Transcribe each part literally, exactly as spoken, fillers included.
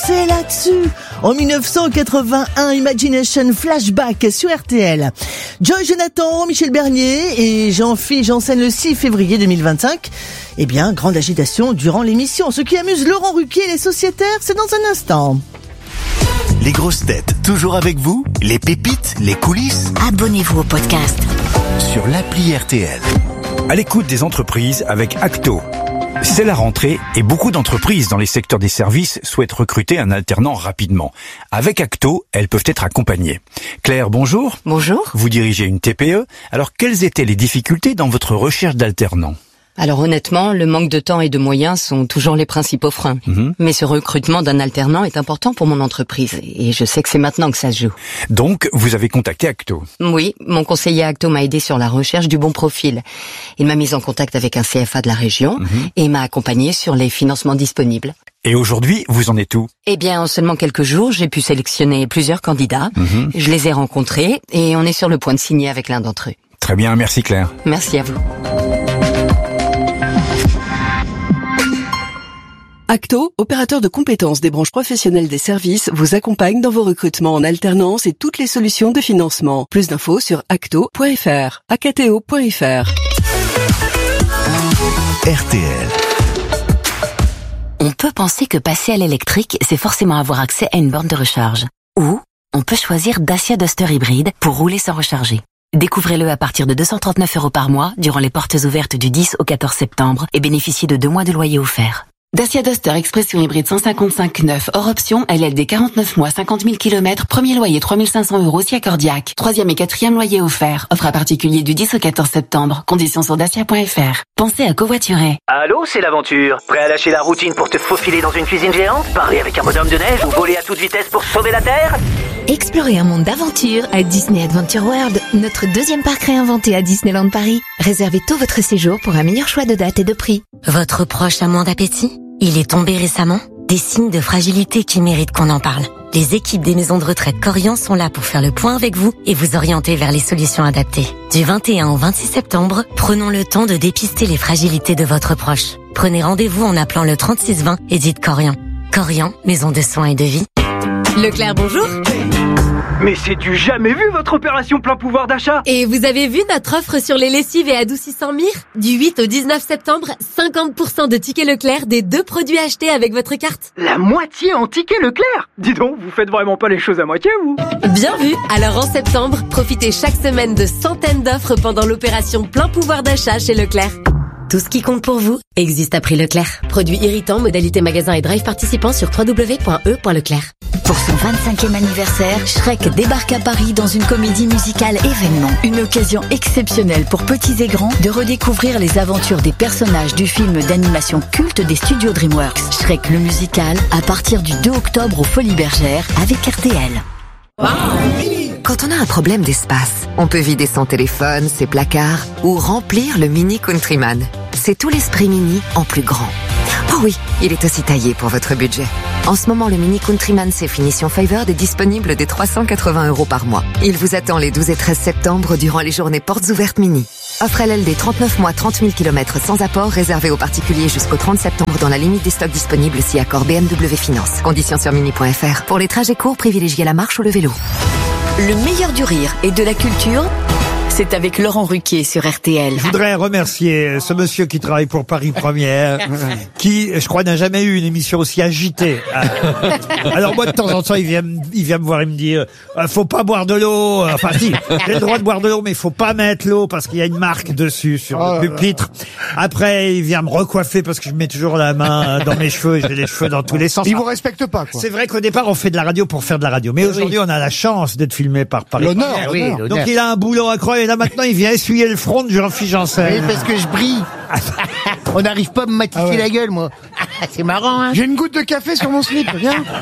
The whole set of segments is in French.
danser là-dessus. En dix-neuf cent quatre-vingt-un, Imagination Flashback sur R T L. Joy Jonathan, Michel Bernier et Jean-Philippe Janssen le six février deux mille vingt-cinq. Eh bien, grande agitation durant l'émission. Ce qui amuse Laurent Ruquier et les sociétaires, c'est dans un instant. Les grosses têtes, toujours avec vous. Les pépites, les coulisses. Abonnez-vous au podcast Sur l'appli R T L. À l'écoute des entreprises avec Acto. C'est la rentrée et beaucoup d'entreprises dans les secteurs des services souhaitent recruter un alternant rapidement. Avec Acto, elles peuvent être accompagnées. Claire, bonjour. Bonjour. Vous dirigez une T P E. Alors, quelles étaient les difficultés dans votre recherche d'alternants ? Alors honnêtement, le manque de temps et de moyens sont toujours les principaux freins. Mmh. Mais ce recrutement d'un alternant est important pour mon entreprise et je sais que c'est maintenant que ça se joue. Donc, vous avez contacté Acto ? Oui, mon conseiller Acto m'a aidé sur la recherche du bon profil. Il m'a mis en contact avec un C F A de la région mmh. et m'a accompagné sur les financements disponibles. Et aujourd'hui, vous en êtes où ? Eh bien, en seulement quelques jours, j'ai pu sélectionner plusieurs candidats. Mmh. Je les ai rencontrés et on est sur le point de signer avec l'un d'entre eux. Très bien, merci Claire. Merci à vous. Acto, opérateur de compétences des branches professionnelles des services, vous accompagne dans vos recrutements en alternance et toutes les solutions de financement. Plus d'infos sur acto point f r, acto point f r. R T L. On peut penser que passer à l'électrique, c'est forcément avoir accès à une borne de recharge. Ou on peut choisir Dacia Duster hybride pour rouler sans recharger. Découvrez-le à partir de deux cent trente-neuf euros par mois durant les portes ouvertes du dix au quatorze septembre et bénéficiez de deux mois de loyer offert. Dacia Duster Expression hybride cent cinquante-cinq neuf, hors option, L L D quarante-neuf mois, cinquante mille kilomètres, premier loyer trois mille cinq cents euros si accordiaque. Troisième et quatrième loyer offert. Offre à particulier du dix au quatorze septembre. Conditions sur dacia point f r. Pensez à covoiturer. Allô, c'est l'aventure. Prêt à lâcher la routine pour te faufiler dans une cuisine géante? Parler avec un bonhomme de neige ou voler à toute vitesse pour sauver la Terre? Explorez un monde d'aventure à Disney Adventure World, notre deuxième parc réinventé à Disneyland Paris. Réservez tôt votre séjour pour un meilleur choix de date et de prix. Votre proche a moins d'appétit? Il est tombé récemment? Des signes de fragilité qui méritent qu'on en parle. Les équipes des maisons de retraite Corian sont là pour faire le point avec vous et vous orienter vers les solutions adaptées. Du vingt et un au vingt-six septembre, prenons le temps de dépister les fragilités de votre proche. Prenez rendez-vous en appelant le trente-six vingt et dites Corian. Corian, maison de soins et de vie. Leclerc, bonjour. Mais c'est du jamais vu votre opération plein pouvoir d'achat. Et vous avez vu notre offre sur les lessives et adoucissants Mire? Du huit au dix-neuf septembre, cinquante pour cent de tickets Leclerc des deux produits achetés avec votre carte. La moitié en tickets Leclerc? Dis donc, vous faites vraiment pas les choses à moitié, vous? Bien vu. Alors en septembre, profitez chaque semaine de centaines d'offres pendant l'opération plein pouvoir d'achat chez Leclerc. Tout ce qui compte pour vous existe à prix Leclerc. Produits irritants, modalité magasin et drive participants sur w w w point e point leclerc. Pour son vingt-cinquième anniversaire, Shrek débarque à Paris dans une comédie musicale événement. Une occasion exceptionnelle pour petits et grands de redécouvrir les aventures des personnages du film d'animation culte des studios DreamWorks. Shrek le musical, à partir du deux octobre aux Folies Bergères avec R T L. Wow. Quand on a un problème d'espace, on peut vider son téléphone, ses placards ou remplir le Mini Countryman. C'est tout l'esprit Mini en plus grand. Oh oui, il est aussi taillé pour votre budget. En ce moment, le Mini Countryman C finition Favored est disponible dès trois cent quatre-vingts euros par mois. Il vous attend les douze et treize septembre durant les journées portes ouvertes Mini. Offre L L D trente-neuf mois, trente mille kilomètres sans apport, réservé aux particuliers jusqu'au trente septembre dans la limite des stocks disponibles si accord B M W Finance. Conditions sur mini point f r. Pour les trajets courts, privilégiez la marche ou le vélo. Le meilleur du rire et de la culture, c'est avec Laurent Ruquier sur R T L. Je voudrais remercier ce monsieur qui travaille pour Paris Première, qui, je crois, n'a jamais eu une émission aussi agitée. Alors moi, de temps en temps, il vient, il vient me voir et me dit, euh, faut pas boire de l'eau. Enfin, si, j'ai le droit de boire de l'eau, mais il faut pas mettre l'eau parce qu'il y a une marque dessus sur oh le pupitre. Après, il vient me recoiffer parce que je mets toujours la main dans mes cheveux et j'ai les cheveux dans tous les sens. Il vous respecte pas, quoi. C'est vrai qu'au départ, on fait de la radio pour faire de la radio, mais aujourd'hui, on a la chance d'être filmé par Paris L'honneur, Première. oui, Donc l'honneur. il a un boulot incroyable. Et là maintenant, il vient essuyer le front de Jean-Philippe Janssen. Oui, parce que je brille. On n'arrive pas à me matisser ah ouais. la gueule, moi. C'est marrant, hein. J'ai une goutte de café sur mon slip, viens. Non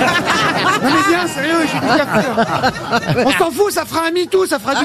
mais viens, sérieux, j'ai du café. Là. On s'en fout, ça fera un MeToo, ça fera du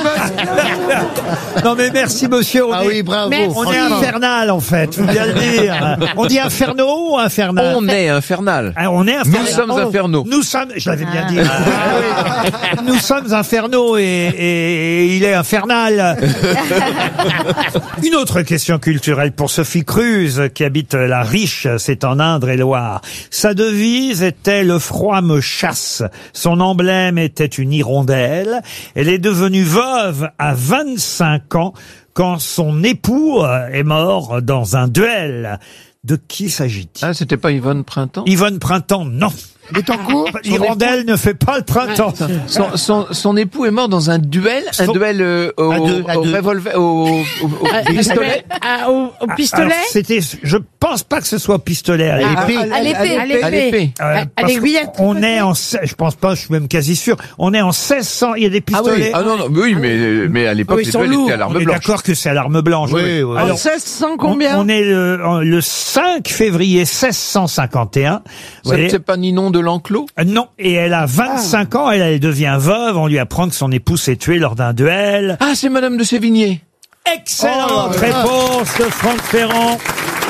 buzz. Non mais merci monsieur. On ah est, oui, bravo. On est infernal en fait, faut bien le dire. On dit infernaux ou infernal? On est infernal. Ah, on est infernal. Nous sommes infernaux. Nous sommes, je l'avais bien dit. Ah, oui. Nous sommes infernaux et, et, et il est infernal. Une autre question culturelle. culturel pour Sophie Cruz, qui habite la Riche, c'est en Indre-et-Loire. Sa devise était « Le froid me chasse ». Son emblème était une hirondelle. Elle est devenue veuve à vingt-cinq ans quand son époux est mort dans un duel. De qui s'agit-il? Ah, c'était pas Yvonne Printemps? Yvonne Printemps, non. Il est en cours. L'hirondelle ne fait pas le printemps. Son, son, son époux est mort dans un duel, un Son... duel euh, au, à deux, à au deux. revolver, au, au, au À- pistolet. à- au, au pistolet. Alors, c'était, je pense pas que ce soit au pistolet. À À- l'épée. à l'épée. À l'épée. À l'épée. Euh, À- à parce l'aiguillette. qu'on est en, se- je pense pas, je suis même quasi sûr. On est en seize cents. Il y a des Ah oui. pistolets. Ah non, non, mais oui, mais, mais à l'époque, Ah oui, ils les sont duels lourds. étaient à On l'arme est blanche. d'accord que c'est à l'arme blanche. Oui, oui. Alors, En seize cents on, combien? on est le, en- le cinq février seize cent cinquante et un. Vous C'est voyez. c'est pas Ninon de l'Enclos? Euh, Non, et elle a vingt-cinq ans, elle, elle devient veuve, on lui apprend que son époux s'est tué lors d'un duel. Ah, c'est Madame de Sévigné. Excellente Oh là là. réponse de Franck Ferrand.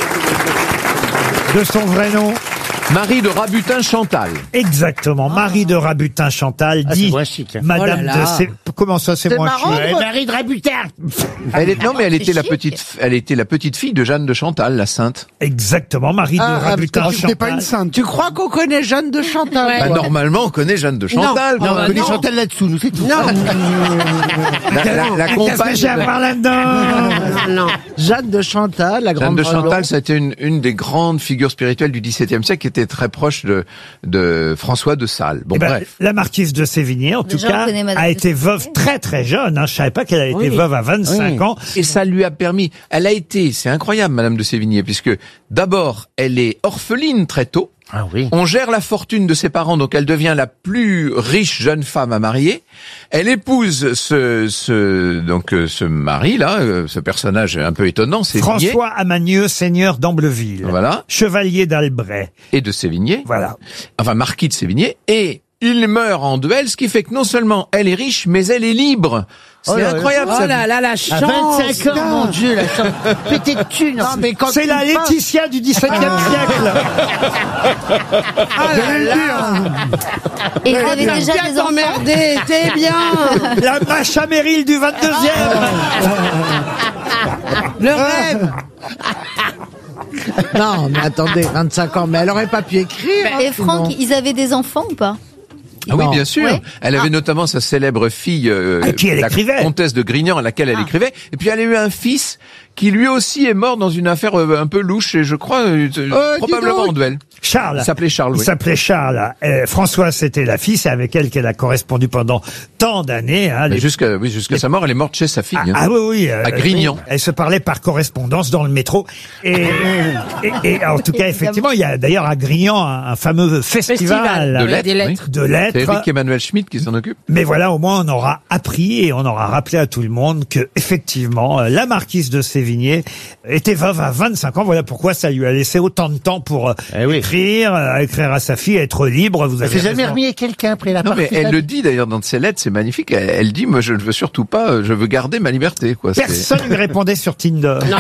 De son vrai nom. Marie de Rabutin Chantal. Exactement, Marie de Rabutin Chantal Ah, c'est dit moins chic, hein. Madame Oh là là. de Sé... Comment ça, c'est C'est moins marrant. chic? Ouais, Marie de Rabutin. Elle est, non, mais elle était la chic. petite, elle était la petite fille de Jeanne de Chantal, la sainte. Exactement, Marie Ah, de ah, Rabutin parce que c'était pas Chantal. une sainte. Tu crois qu'on connaît Jeanne de Chantal? Bah, toi normalement, on connaît Jeanne de Chantal. Non, Non, quoi. on connaît non. Chantal là-dessous, nous, c'est tout. Non, La, la, la Qu'est-ce que compagne. j'ai à voir là-dedans? non, non. Jeanne de Chantal, la Jeanne grande de Breloque. Chantal, c'était une, une des grandes figures spirituelles du XVIIe siècle qui était très proche de, de François de Sales. Bon, Eh ben, bref. la marquise de Sévigné, en tout Déjà, on cas, connaît Madame a de été veuve Sévigné. très très jeune. Hein. Je savais pas qu'elle a été Oui. veuve à vingt-cinq Oui. ans. Et ça lui a permis, elle a été, c'est incroyable, Madame de Sévigné, puisque d'abord, elle est orpheline très tôt. Ah oui. On gère la fortune de ses parents, donc elle devient la plus riche jeune femme à marier. Elle épouse ce, ce donc euh, ce mari là, euh, ce personnage un peu étonnant, Sévigné. François Amanieu, seigneur d'Ambleville. Voilà. Chevalier d'Albret. Et de Sévigné. Voilà. Enfin, marquis de Sévigné. Et il meurt en duel, ce qui fait que non seulement elle est riche, mais elle est libre. C'est Oh là là. incroyable. Oh ça. là là, la À chance. vingt-cinq ans, mon Dieu, la chance. Pété de thunes. Non, mais quand C'est tu la me parles- Laetitia du dix-septième siècle. Ah là là. Et vous avez T'as déjà bien des enfants? t'emmerder, t'es bien. La Macha Merrill du vingt-deuxième. Le rêve. Non, mais attendez, vingt-cinq ans, mais elle aurait pas pu écrire. hein, Et Franck, sinon. ils avaient des enfants ou pas? Ah oui, Non. bien sûr. Ouais. Elle avait notamment sa célèbre fille, euh, À qui elle la écrivait. comtesse de Grignan, à laquelle elle écrivait. Et puis elle a eu un fils qui lui aussi est mort dans une affaire euh, un peu louche, et je crois euh, Euh, dis probablement donc. en duel. Charles. Il s'appelait Charles, Il oui. s'appelait Charles. Euh, François, c'était la fille. C'est avec elle qu'elle a correspondu pendant tant d'années. Hein, Mais les- Jusqu'à oui, jusqu'à sa mort, elle est morte chez sa fille. Ah, hein. ah oui, oui. euh, À Grignan. Elle se parlait par correspondance dans le métro. Et, et, et en tout cas, effectivement, il y a d'ailleurs à Grignan un, un fameux festival, Festival, De oui, lettres, des lettres. oui. de C'est lettres. Eric Emmanuel Schmitt qui s'en occupe. Mais voilà, au moins, on aura appris et on aura rappelé à tout le monde que, effectivement, euh, la marquise de Sévigné était veuve à vingt-cinq ans. Voilà pourquoi ça lui a laissé autant de temps pour euh, Eh oui. écrire, euh, écrire à sa fille, être libre. Vous Elle avez s'est jamais raison. remis à quelqu'un après la Non, mais partie. elle le dit d'ailleurs dans ses lettres, c'est magnifique. Elle, elle dit, moi, je ne veux surtout pas, euh, je veux garder ma liberté, quoi. C'est- Personne lui répondait sur Tinder. Non.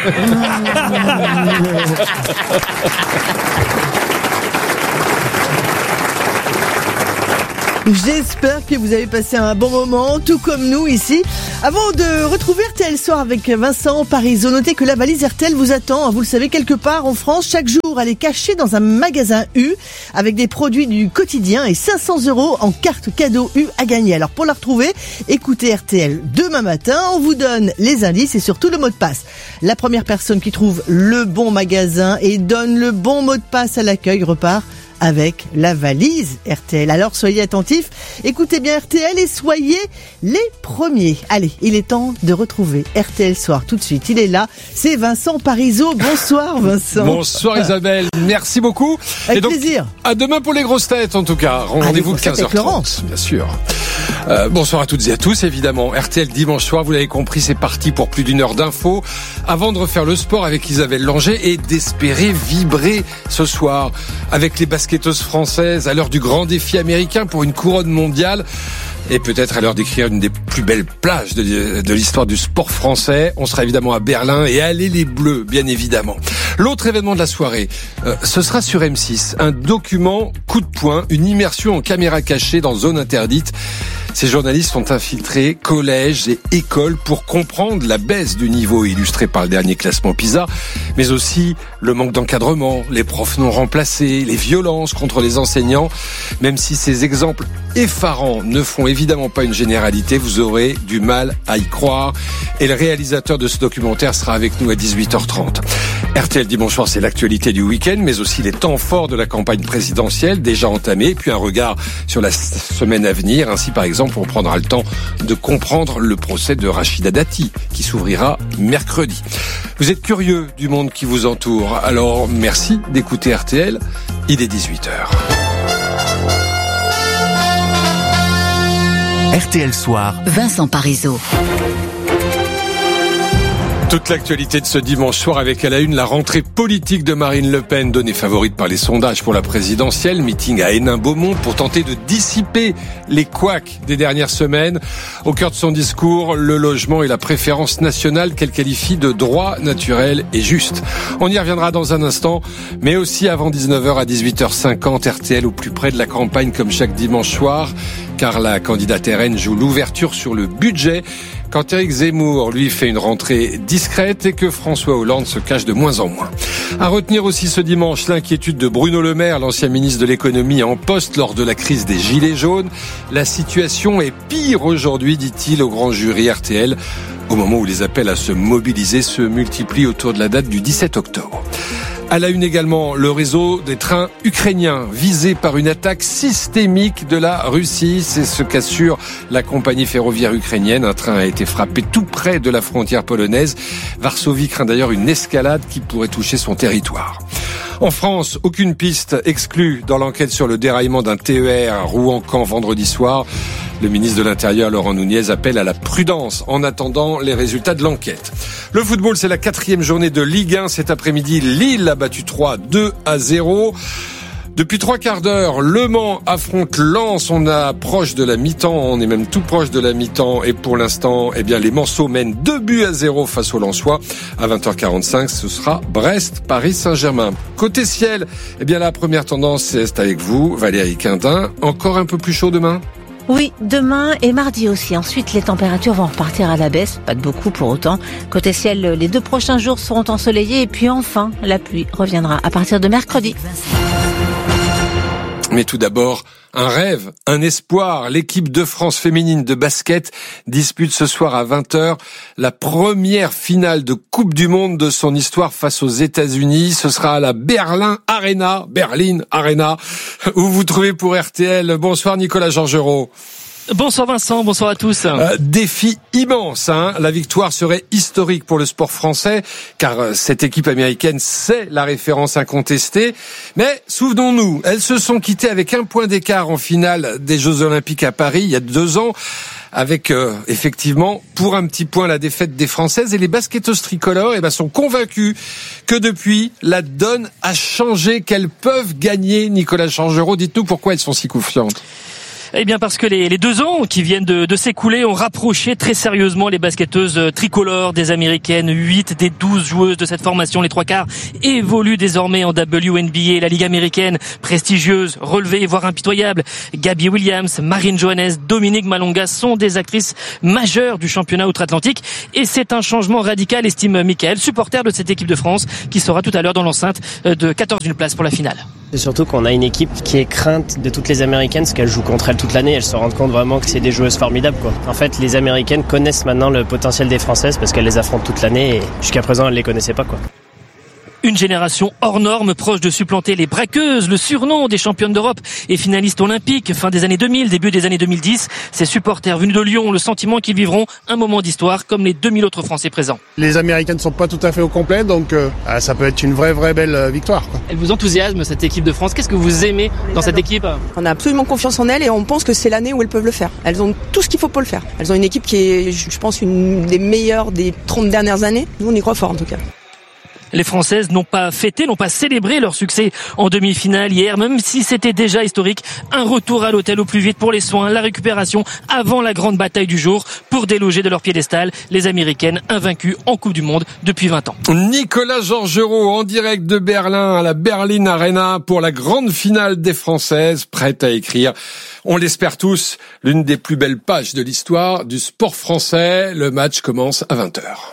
J'espère que vous avez passé un bon moment, tout comme nous ici. Avant de retrouver R T L Soir avec Vincent Parisot, notez que la valise R T L vous attend, vous le savez, quelque part en France. Chaque jour, elle est cachée dans un magasin U avec des produits du quotidien et cinq cents euros en carte cadeau U à gagner. Alors pour la retrouver, écoutez R T L demain matin. On vous donne les indices et surtout le mot de passe. La première personne qui trouve le bon magasin et donne le bon mot de passe à l'accueil repart avec la valise R T L. Alors soyez attentifs, écoutez bien R T L et soyez les premiers. Allez, il est temps de retrouver R T L Soir tout de suite. Il est là, c'est Vincent Parisot. Bonsoir Vincent. Bonsoir Isabelle, merci beaucoup. Avec Et donc, plaisir. à demain pour les grosses têtes en tout cas. Rendez-vous grosses têtes quinze heures avec Laurent. trente, bien sûr. Euh, bonsoir à toutes et à tous, évidemment. R T L dimanche soir, vous l'avez compris, c'est parti pour plus d'une heure d'infos. Avant de refaire le sport avec Isabelle Langer et d'espérer vibrer ce soir avec les basketteuses françaises à l'heure du grand défi américain pour une couronne mondiale. Et peut-être à l'heure d'écrire une des plus belles plages de, de l'histoire du sport français. On sera évidemment à Berlin et allez les Bleus, bien évidemment. L'autre événement de la soirée, euh, ce sera sur M six. Un document coup de poing, une immersion en caméra cachée dans zone interdite. Ces journalistes sont infiltrés collèges et écoles pour comprendre la baisse du niveau illustré par le dernier classement PISA, mais aussi le manque d'encadrement, les profs non remplacés, les violences contre les enseignants. Même si ces exemples effarants ne font évidemment pas une généralité, vous aurez du mal à y croire. Et le réalisateur de ce documentaire sera avec nous à dix-huit heures trente. R T L Dimanche Soir, c'est l'actualité du week-end, mais aussi les temps forts de la campagne présidentielle déjà entamée, puis un regard sur la semaine à venir. Ainsi, par exemple, on prendra le temps de comprendre le procès de Rachida Dati, qui s'ouvrira mercredi. Vous êtes curieux du monde qui vous entoure, alors merci d'écouter R T L. Il est dix-huit heures. R T L Soir. Vincent Parisot. Toute l'actualité de ce dimanche soir avec à la une la rentrée politique de Marine Le Pen, donnée favorite par les sondages pour la présidentielle, meeting à Hénin-Beaumont pour tenter de dissiper les couacs des dernières semaines. Au cœur de son discours, le logement et la préférence nationale qu'elle qualifie de droit naturel et juste. On y reviendra dans un instant, mais aussi avant dix-neuf heures à dix-huit heures cinquante, R T L au plus près de la campagne comme chaque dimanche soir, car la candidate R N joue l'ouverture sur le budget. Quand Éric Zemmour, lui, fait une rentrée discrète et que François Hollande se cache de moins en moins. À retenir aussi ce dimanche l'inquiétude de Bruno Le Maire, l'ancien ministre de l'économie en poste lors de la crise des Gilets jaunes. La situation est pire aujourd'hui, dit-il au grand jury R T L, au moment où les appels à se mobiliser se multiplient autour de la date du dix-sept octobre. À la une également, le réseau des trains ukrainiens visé par une attaque systémique de la Russie. C'est ce qu'assure la compagnie ferroviaire ukrainienne. Un train a été frappé tout près de la frontière polonaise. Varsovie craint d'ailleurs une escalade qui pourrait toucher son territoire. En France, aucune piste exclue dans l'enquête sur le déraillement d'un T E R à Rouen-Caen vendredi soir. Le ministre de l'Intérieur, Laurent Nunez, appelle à la prudence en attendant les résultats de l'enquête. Le football, c'est la quatrième journée de Ligue un. Cet après-midi, Lille a battu trois deux à zéro. Depuis trois quarts d'heure, Le Mans affronte Lens. On approche de la mi-temps, on est même tout proche de la mi-temps. Et pour l'instant, eh bien, les Manceaux mènent deux buts à zéro face aux Lensois. À vingt heures quarante-cinq, ce sera Brest-Paris Saint-Germain. Côté ciel, eh bien, la première tendance, c'est avec vous, Valérie Quindin. Encore un peu plus chaud demain ? Oui, demain et mardi aussi. Ensuite, les températures vont repartir à la baisse, pas de beaucoup pour autant. Côté ciel, les deux prochains jours seront ensoleillés et puis enfin, la pluie reviendra à partir de mercredi. Mais tout d'abord, un rêve, un espoir. L'équipe de France féminine de basket dispute ce soir à vingt heures la première finale de Coupe du Monde de son histoire face aux États-Unis. Ce sera à la Berlin Arena, Berlin Arena, où vous trouvez pour R T L. Bonsoir Nicolas Georgerot. Bonsoir Vincent, bonsoir à tous. Euh, défi immense, hein. La victoire serait historique pour le sport français, car euh, cette équipe américaine, c'est la référence incontestée. Mais souvenons-nous, elles se sont quittées avec un point d'écart en finale des Jeux Olympiques à Paris il y a deux ans, avec euh, effectivement pour un petit point la défaite des Françaises. Et les basketteuses tricolores eh ben, sont convaincues que depuis, la donne a changé, qu'elles peuvent gagner. Nicolas Georgerot, dites-nous pourquoi elles sont si confiantes. Eh bien parce que les, les deux ans qui viennent de, de s'écouler ont rapproché très sérieusement les basketteuses tricolores des Américaines. Huit des douze joueuses de cette formation, les trois quarts, évoluent désormais en W N B A, la Ligue américaine, prestigieuse, relevée, voire impitoyable. Gabby Williams, Marine Johannes, Dominique Malonga sont des actrices majeures du championnat outre-Atlantique. Et c'est un changement radical, estime Mickaël, supporter de cette équipe de France, qui sera tout à l'heure dans l'enceinte de quatorzième place pour la finale. C'est surtout qu'on a une équipe qui est crainte de toutes les Américaines, parce qu'elles jouent contre elles toute l'année, elles se rendent compte vraiment que c'est des joueuses formidables, quoi. En fait, les Américaines connaissent maintenant le potentiel des Françaises parce qu'elles les affrontent toute l'année et jusqu'à présent elles les connaissaient pas, quoi. Une génération hors norme, proche de supplanter les braqueuses, le surnom des championnes d'Europe et finalistes olympiques fin des années deux mille, début des années deux mille dix. Ces supporters venus de Lyon ont le sentiment qu'ils vivront un moment d'histoire comme les deux mille autres Français présents. Les Américaines ne sont pas tout à fait au complet, donc euh, ça peut être une vraie vraie belle victoire, quoi. Elle vous enthousiasme, cette équipe de France? Qu'est-ce que vous aimez dans cette équipe? On a absolument confiance en elles et on pense que c'est l'année où elles peuvent le faire. Elles ont tout ce qu'il faut pour le faire. Elles ont une équipe qui est, je pense, une des meilleures des trente dernières années. Nous, on y croit fort en tout cas. Les Françaises n'ont pas fêté, n'ont pas célébré leur succès en demi-finale hier, même si c'était déjà historique. Un retour à l'hôtel au plus vite pour les soins, la récupération avant la grande bataille du jour pour déloger de leur piédestal les Américaines invaincues en Coupe du Monde depuis vingt ans. Nicolas Georgerot en direct de Berlin à la Berlin Arena pour la grande finale des Françaises, prête à écrire, on l'espère tous, l'une des plus belles pages de l'histoire du sport français. Le match commence à vingt heures.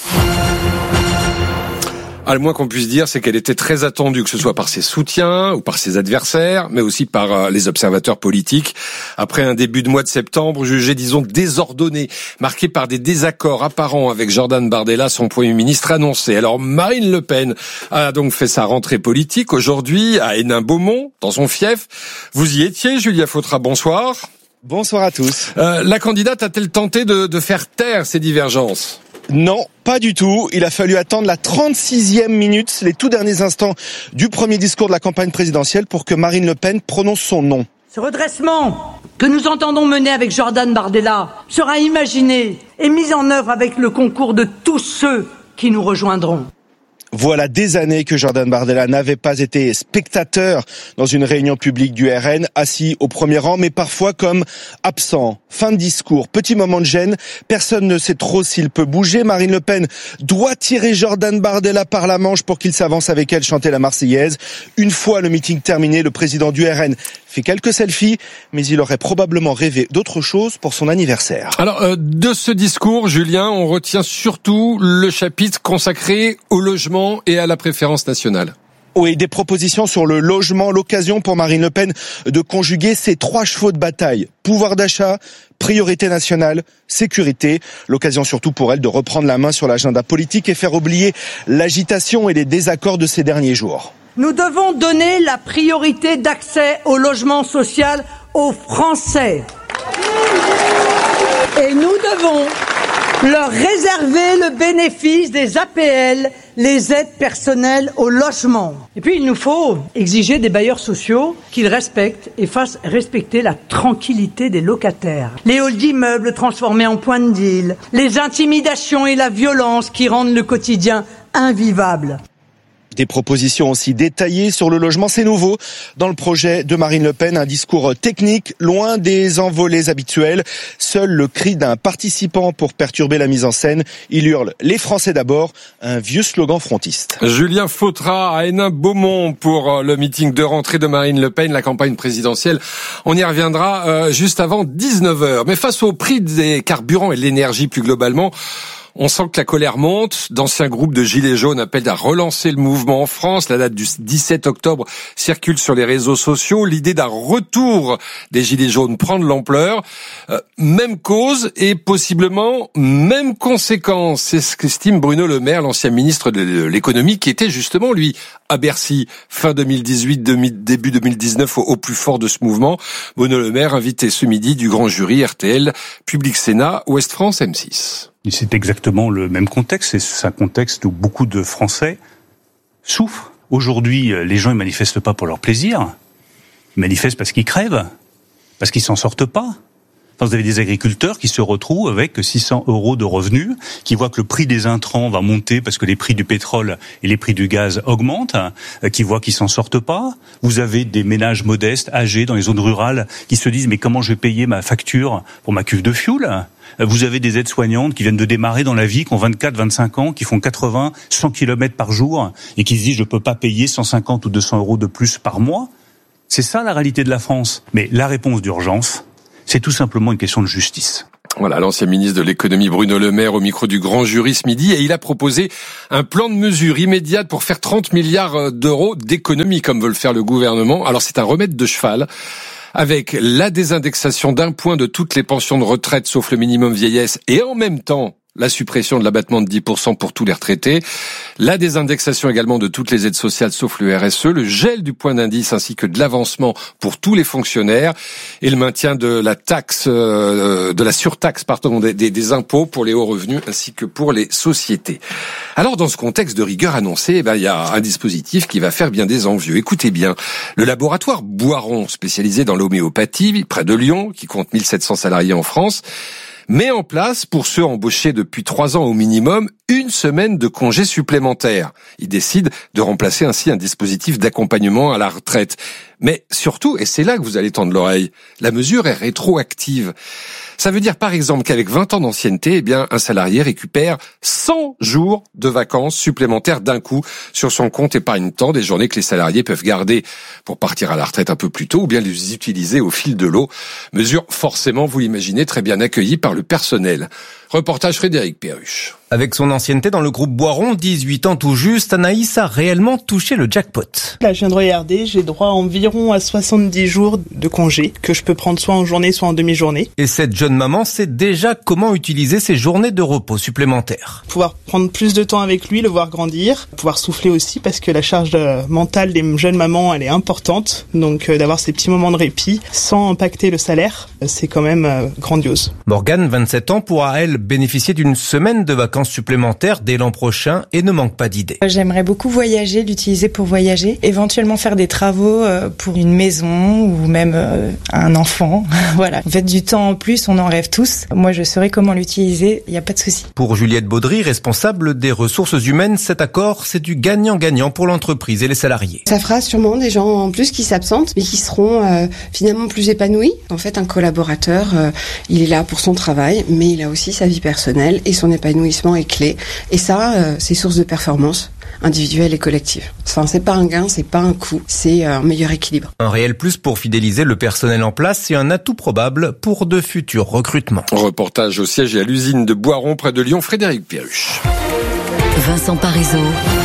Ah, le moins qu'on puisse dire, c'est qu'elle était très attendue, que ce soit par ses soutiens ou par ses adversaires, mais aussi par euh, les observateurs politiques. Après un début de mois de septembre jugé, disons, désordonné, marqué par des désaccords apparents avec Jordan Bardella, son Premier ministre annoncé. Alors Marine Le Pen a donc fait sa rentrée politique aujourd'hui à Hénin-Beaumont, dans son fief. Vous y étiez, Julia Fautra, bonsoir. Bonsoir à tous. Euh, la candidate a-t-elle tenté de, de faire taire ces divergences ? Non, pas du tout. Il a fallu attendre la trente-sixième minute, les tout derniers instants du premier discours de la campagne présidentielle pour que Marine Le Pen prononce son nom. Ce redressement que nous entendons mener avec Jordan Bardella sera imaginé et mis en œuvre avec le concours de tous ceux qui nous rejoindront. Voilà des années que Jordan Bardella n'avait pas été spectateur dans une réunion publique du R N, assis au premier rang, mais parfois comme absent. Fin de discours, petit moment de gêne, personne ne sait trop s'il peut bouger. Marine Le Pen doit tirer Jordan Bardella par la manche pour qu'il s'avance avec elle chanter la Marseillaise. Une fois le meeting terminé, le président du R N fait quelques selfies, mais il aurait probablement rêvé d'autre chose pour son anniversaire. Alors, euh, de ce discours, Julien, on retient surtout le chapitre consacré au logement et à la préférence nationale. Oui, des propositions sur le logement, l'occasion pour Marine Le Pen de conjuguer ses trois chevaux de bataille. Pouvoir d'achat, priorité nationale, sécurité. L'occasion surtout pour elle de reprendre la main sur l'agenda politique et faire oublier l'agitation et les désaccords de ces derniers jours. Nous devons donner la priorité d'accès au logement social aux Français. Et nous devons leur réserver le bénéfice des A P L, les aides personnelles au logement. Et puis il nous faut exiger des bailleurs sociaux qu'ils respectent et fassent respecter la tranquillité des locataires. Les halls d'immeubles transformés en points de deal, les intimidations et la violence qui rendent le quotidien invivable. Des propositions aussi détaillées sur le logement, c'est nouveau. Dans le projet de Marine Le Pen, un discours technique, loin des envolées habituelles. Seul le cri d'un participant pour perturber la mise en scène. Il hurle « Les Français d'abord », un vieux slogan frontiste. Julien Fautra à Hénin-Beaumont pour le meeting de rentrée de Marine Le Pen, la campagne présidentielle. On y reviendra euh, juste avant dix-neuf heures. Mais face au prix des carburants et de l'énergie plus globalement, on sent que la colère monte. D'anciens groupes de gilets jaunes appellent à relancer le mouvement en France. La date du dix-sept octobre circule sur les réseaux sociaux. L'idée d'un retour des gilets jaunes prend de l'ampleur. Euh, même cause et possiblement même conséquence. C'est ce qu'estime Bruno Le Maire, l'ancien ministre de l'économie, qui était justement, lui, à Bercy, fin deux mille dix-huit, début deux mille dix-neuf, au, au plus fort de ce mouvement. Bruno Le Maire, invité ce midi du grand jury R T L, Public Sénat, Ouest France M six. C'est exactement le même contexte, c'est un contexte où beaucoup de Français souffrent. Aujourd'hui, les gens ne manifestent pas pour leur plaisir, ils manifestent parce qu'ils crèvent, parce qu'ils s'en sortent pas. Enfin, vous avez des agriculteurs qui se retrouvent avec six cents euros de revenus, qui voient que le prix des intrants va monter parce que les prix du pétrole et les prix du gaz augmentent, qui voient qu'ils s'en sortent pas. Vous avez des ménages modestes, âgés, dans les zones rurales, qui se disent « mais comment je vais payer ma facture pour ma cuve de fioul ?» Vous avez des aides-soignantes qui viennent de démarrer dans la vie, qui ont vingt-quatre, vingt-cinq ans, qui font quatre-vingts, cent kilomètres par jour, et qui se disent « je peux pas payer cent cinquante ou deux cents euros de plus par mois ». C'est ça la réalité de la France. Mais la réponse d'urgence, c'est tout simplement une question de justice. Voilà, l'ancien ministre de l'économie Bruno Le Maire au micro du grand jury ce midi, et il a proposé un plan de mesures immédiates pour faire trente milliards d'euros d'économies, comme veut le faire le gouvernement. Alors c'est un remède de cheval, avec la désindexation d'un point de toutes les pensions de retraite sauf le minimum vieillesse, et en même temps la suppression de l'abattement de dix pour cent pour tous les retraités, la désindexation également de toutes les aides sociales sauf le R S E, le gel du point d'indice ainsi que de l'avancement pour tous les fonctionnaires et le maintien de la taxe, euh, de la surtaxe pardon, des, des, des impôts pour les hauts revenus ainsi que pour les sociétés. Alors dans ce contexte de rigueur annoncé, eh ben, il y a un dispositif qui va faire bien des envieux. Écoutez bien, le laboratoire Boiron, spécialisé dans l'homéopathie, près de Lyon, qui compte mille sept cents salariés en France, met en place, pour ceux embauchés depuis trois ans au minimum, une semaine de congé supplémentaire. Il décide de remplacer ainsi un dispositif d'accompagnement à la retraite. Mais surtout, et c'est là que vous allez tendre l'oreille, la mesure est rétroactive. Ça veut dire par exemple qu'avec vingt ans d'ancienneté, eh bien, un salarié récupère cent jours de vacances supplémentaires d'un coup sur son compte épargne-temps, des journées que les salariés peuvent garder pour partir à la retraite un peu plus tôt ou bien les utiliser au fil de l'eau. Mesure forcément, vous l'imaginez, très bien accueillie par le personnel. Reportage Frédéric Perruche. Avec son ancienneté dans le groupe Boiron, dix-huit ans tout juste, Anaïs a réellement touché le jackpot. Là, je viens de regarder, j'ai droit environ à soixante-dix jours de congé que je peux prendre soit en journée, soit en demi-journée. Et cette jeune maman sait déjà comment utiliser ses journées de repos supplémentaires. Pouvoir prendre plus de temps avec lui, le voir grandir, pouvoir souffler aussi parce que la charge mentale des jeunes mamans, elle est importante. Donc euh, d'avoir ces petits moments de répit sans impacter le salaire, c'est quand même euh, grandiose. Morgane, vingt-sept ans, pourra elle bénéficier d'une semaine de vacances supplémentaires dès l'an prochain et ne manque pas d'idées. J'aimerais beaucoup voyager, l'utiliser pour voyager, éventuellement faire des travaux pour une maison ou même un enfant. Voilà. En fait, du temps en plus, on en rêve tous. Moi, je saurais comment l'utiliser, il n'y a pas de souci. Pour Juliette Baudry, responsable des ressources humaines, cet accord, c'est du gagnant-gagnant pour l'entreprise et les salariés. Ça fera sûrement des gens en plus qui s'absentent, mais qui seront euh, finalement plus épanouis. En fait, un collaborateur, euh, il est là pour son travail, mais il a aussi sa vie personnelle et son épanouissement est clé. Et ça, euh, c'est source de performance individuelle et collective. Enfin, c'est pas un gain, c'est pas un coût, c'est un meilleur équilibre. Un réel plus pour fidéliser le personnel en place et un atout probable pour de futurs recrutements. Reportage au siège et à l'usine de Boiron près de Lyon, Frédéric Perruche. Vincent Parisot.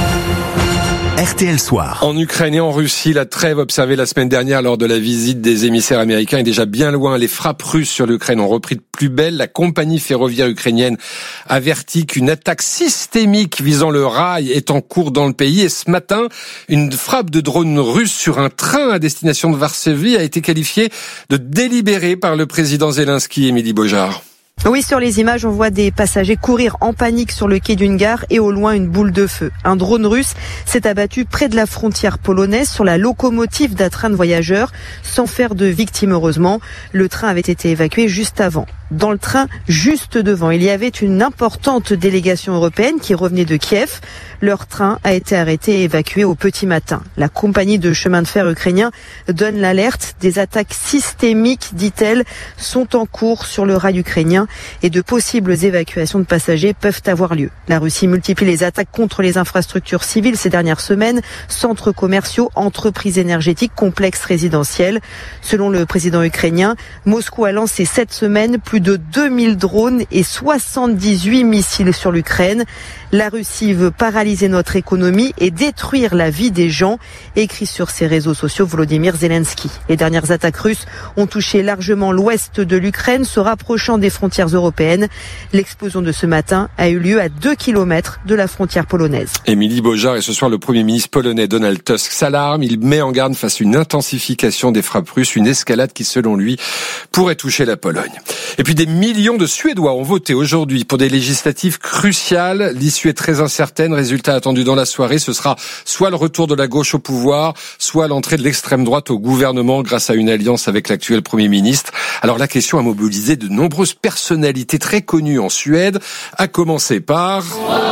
R T L Soir. En Ukraine et en Russie, la trêve observée la semaine dernière lors de la visite des émissaires américains est déjà bien loin. Les frappes russes sur l'Ukraine ont repris de plus belle. La compagnie ferroviaire ukrainienne avertit qu'une attaque systémique visant le rail est en cours dans le pays. Et ce matin, une frappe de drone russe sur un train à destination de Varsovie a été qualifiée de délibérée par le président Zelensky. Émilie Beaujard. Oui, sur les images, on voit des passagers courir en panique sur le quai d'une gare et au loin une boule de feu. Un drone russe s'est abattu près de la frontière polonaise sur la locomotive d'un train de voyageurs sans faire de victimes heureusement. Le train avait été évacué juste avant. Dans le train, juste devant, il y avait une importante délégation européenne qui revenait de Kiev. Leur train a été arrêté et évacué au petit matin. La compagnie de chemin de fer ukrainien donne l'alerte. Des attaques systémiques, dit-elle, sont en cours sur le rail ukrainien et de possibles évacuations de passagers peuvent avoir lieu. La Russie multiplie les attaques contre les infrastructures civiles ces dernières semaines, centres commerciaux, entreprises énergétiques, complexes résidentiels. Selon le président ukrainien, Moscou a lancé cette semaine plus de deux mille drones et soixante-dix-huit missiles sur l'Ukraine. La Russie veut paralyser notre économie et détruire la vie des gens, écrit sur ses réseaux sociaux Volodymyr Zelensky. Les dernières attaques russes ont touché largement l'ouest de l'Ukraine, se rapprochant des frontières européennes. L'explosion de ce matin a eu lieu à deux kilomètres de la frontière polonaise. Émilie Beaujard, et ce soir le Premier ministre polonais Donald Tusk s'alarme. Il met en garde face à une intensification des frappes russes, une escalade qui selon lui pourrait toucher la Pologne. Et puis des millions de Suédois ont voté aujourd'hui pour des législatives cruciales. L'issue est très incertaine. Résultat attendu dans la soirée, ce sera soit le retour de la gauche au pouvoir, soit l'entrée de l'extrême droite au gouvernement grâce à une alliance avec l'actuel Premier ministre. Alors la question a mobilisé de nombreuses personnalités très connues en Suède, à commencer par...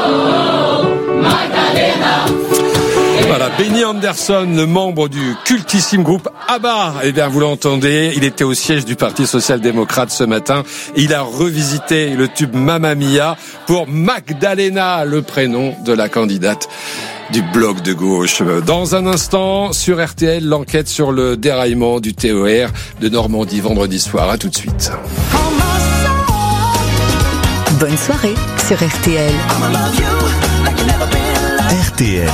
Voilà, Benny Andersson, le membre du cultissime groupe ABBA. Eh bien, vous l'entendez, il était au siège du Parti social-démocrate ce matin. Il a revisité le tube Mamma Mia pour Magdalena, le prénom de la candidate du bloc de gauche. Dans un instant, sur R T L, l'enquête sur le déraillement du T E R de Normandie vendredi soir. À tout de suite. Bonne soirée sur R T L. R T L.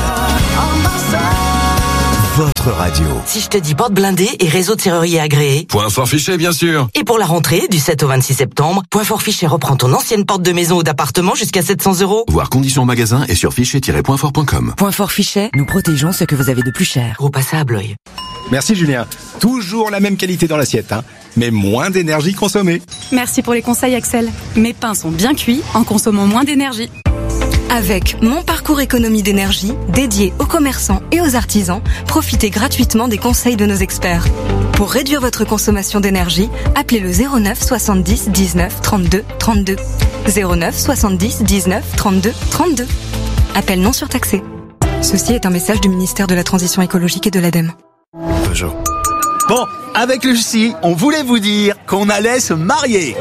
Votre radio. Si je te dis porte blindée et réseau de serrurier agréé. Point fort fichet, bien sûr. Et pour la rentrée, du sept au vingt-six septembre, Point fort fichet reprend ton ancienne porte de maison ou d'appartement jusqu'à sept cents euros. Voir conditions magasin et sur fichet tiret point fort point com. Point fort fichet, nous protégeons ce que vous avez de plus cher. Gros passage à Blois. Merci Julien. Toujours la même qualité dans l'assiette, hein, mais moins d'énergie consommée. Merci pour les conseils Axel. Mes pains sont bien cuits en consommant moins d'énergie. Avec Mon Parcours Économie d'énergie, dédié aux commerçants et aux artisans, profitez gratuitement des conseils de nos experts. Pour réduire votre consommation d'énergie, appelez le zéro neuf soixante-dix dix-neuf trente-deux trente-deux. zéro neuf soixante-dix dix-neuf trente-deux trente-deux. Appel non surtaxé. Ceci est un message du ministère de la Transition écologique et de l'ADEME. Peugeot. Bon, avec Lucie, on voulait vous dire qu'on allait se marier.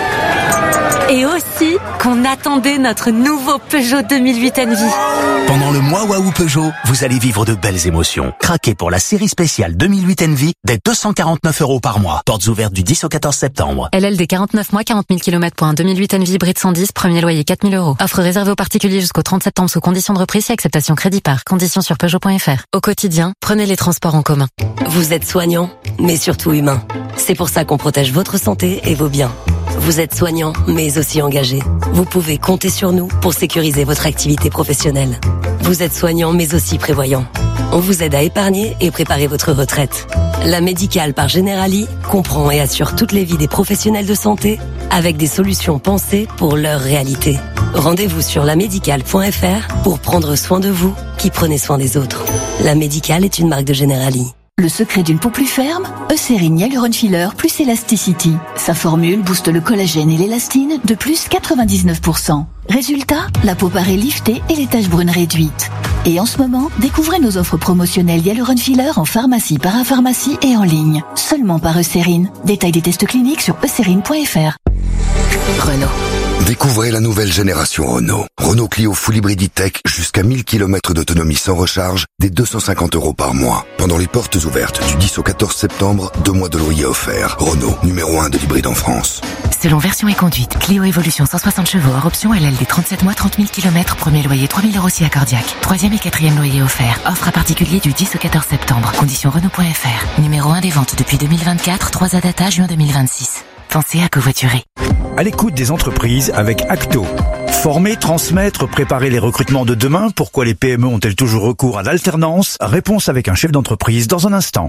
Et aussi qu'on attendait notre nouveau Peugeot deux mille huit Envy. Pendant le mois Waouh Peugeot, vous allez vivre de belles émotions. Craquez pour la série spéciale deux mille huit Envy dès deux cent quarante-neuf euros par mois. Portes ouvertes du dix au quatorze septembre. L L D quarante-neuf mois, quarante mille kilomètres pour un deux mille huit Envy hybride cent dix, premier loyer quatre mille euros. Offre réservée aux particuliers jusqu'au trente septembre sous condition de reprise et acceptation crédit par. Conditions sur Peugeot point F R. Au quotidien, prenez les transports en commun. Vous êtes soignant, mais surtout humain. C'est pour ça qu'on protège votre santé et vos biens. Vous êtes soignant, mais aussi engagé. Vous pouvez compter sur nous pour sécuriser votre activité professionnelle. Vous êtes soignant, mais aussi prévoyant. On vous aide à épargner et préparer votre retraite. La Médicale par Generali comprend et assure toutes les vies des professionnels de santé avec des solutions pensées pour leur réalité. Rendez-vous sur la médicale point F R pour prendre soin de vous qui prenez soin des autres. La Médicale est une marque de Generali. Le secret d'une peau plus ferme, Eucérine Hyaluron Filler plus Elasticity. Sa formule booste le collagène et l'élastine de plus quatre-vingt-dix-neuf pour cent. Résultat, la peau paraît liftée et les taches brunes réduites. Et en ce moment, découvrez nos offres promotionnelles Hyaluron Filler en pharmacie, parapharmacie et en ligne. Seulement par Eucérine. Détail des tests cliniques sur eucérine point F R. Renault. Découvrez la nouvelle génération Renault. Renault Clio Full Hybrid E-Tech jusqu'à mille kilomètres d'autonomie sans recharge, dès deux cent cinquante euros par mois. Pendant les portes ouvertes du dix au quatorze septembre, deux mois de loyer offerts. Renault, numéro un de l'hybride en France. Selon version et conduite, Clio Evolution cent soixante chevaux hors option L L D trente-sept mois, trente mille kilomètres, premier loyer trois mille euros si accordiaque. Troisième et quatrième loyer offert. Offre à particulier du dix au quatorze septembre. Conditions Renault point F R. Numéro un des ventes depuis deux mille vingt-quatre, trois à data juin deux mille vingt-six. Pensez à covoiturer. À l'écoute des entreprises avec Acto. Former, transmettre, préparer les recrutements de demain. Pourquoi les P M E ont-elles toujours recours à l'alternance? Réponse avec un chef d'entreprise dans un instant.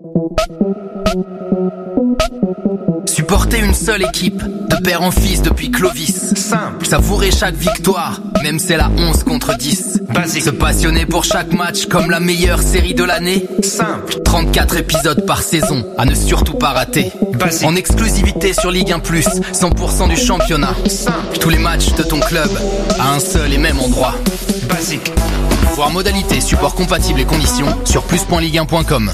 Supporter une seule équipe, de père en fils depuis Clovis. Simple. Savourer chaque victoire, même c'est la onze contre dix. Basique. Se passionner pour chaque match comme la meilleure série de l'année. Simple. trente-quatre épisodes par saison, à ne surtout pas rater. Basique. En exclusivité sur Ligue un plus, cent pour cent du championnat. Simple. Tous les matchs de ton club, à un seul et même endroit. Basique. Voir modalité, support compatible et conditions sur plus point ligue un point com.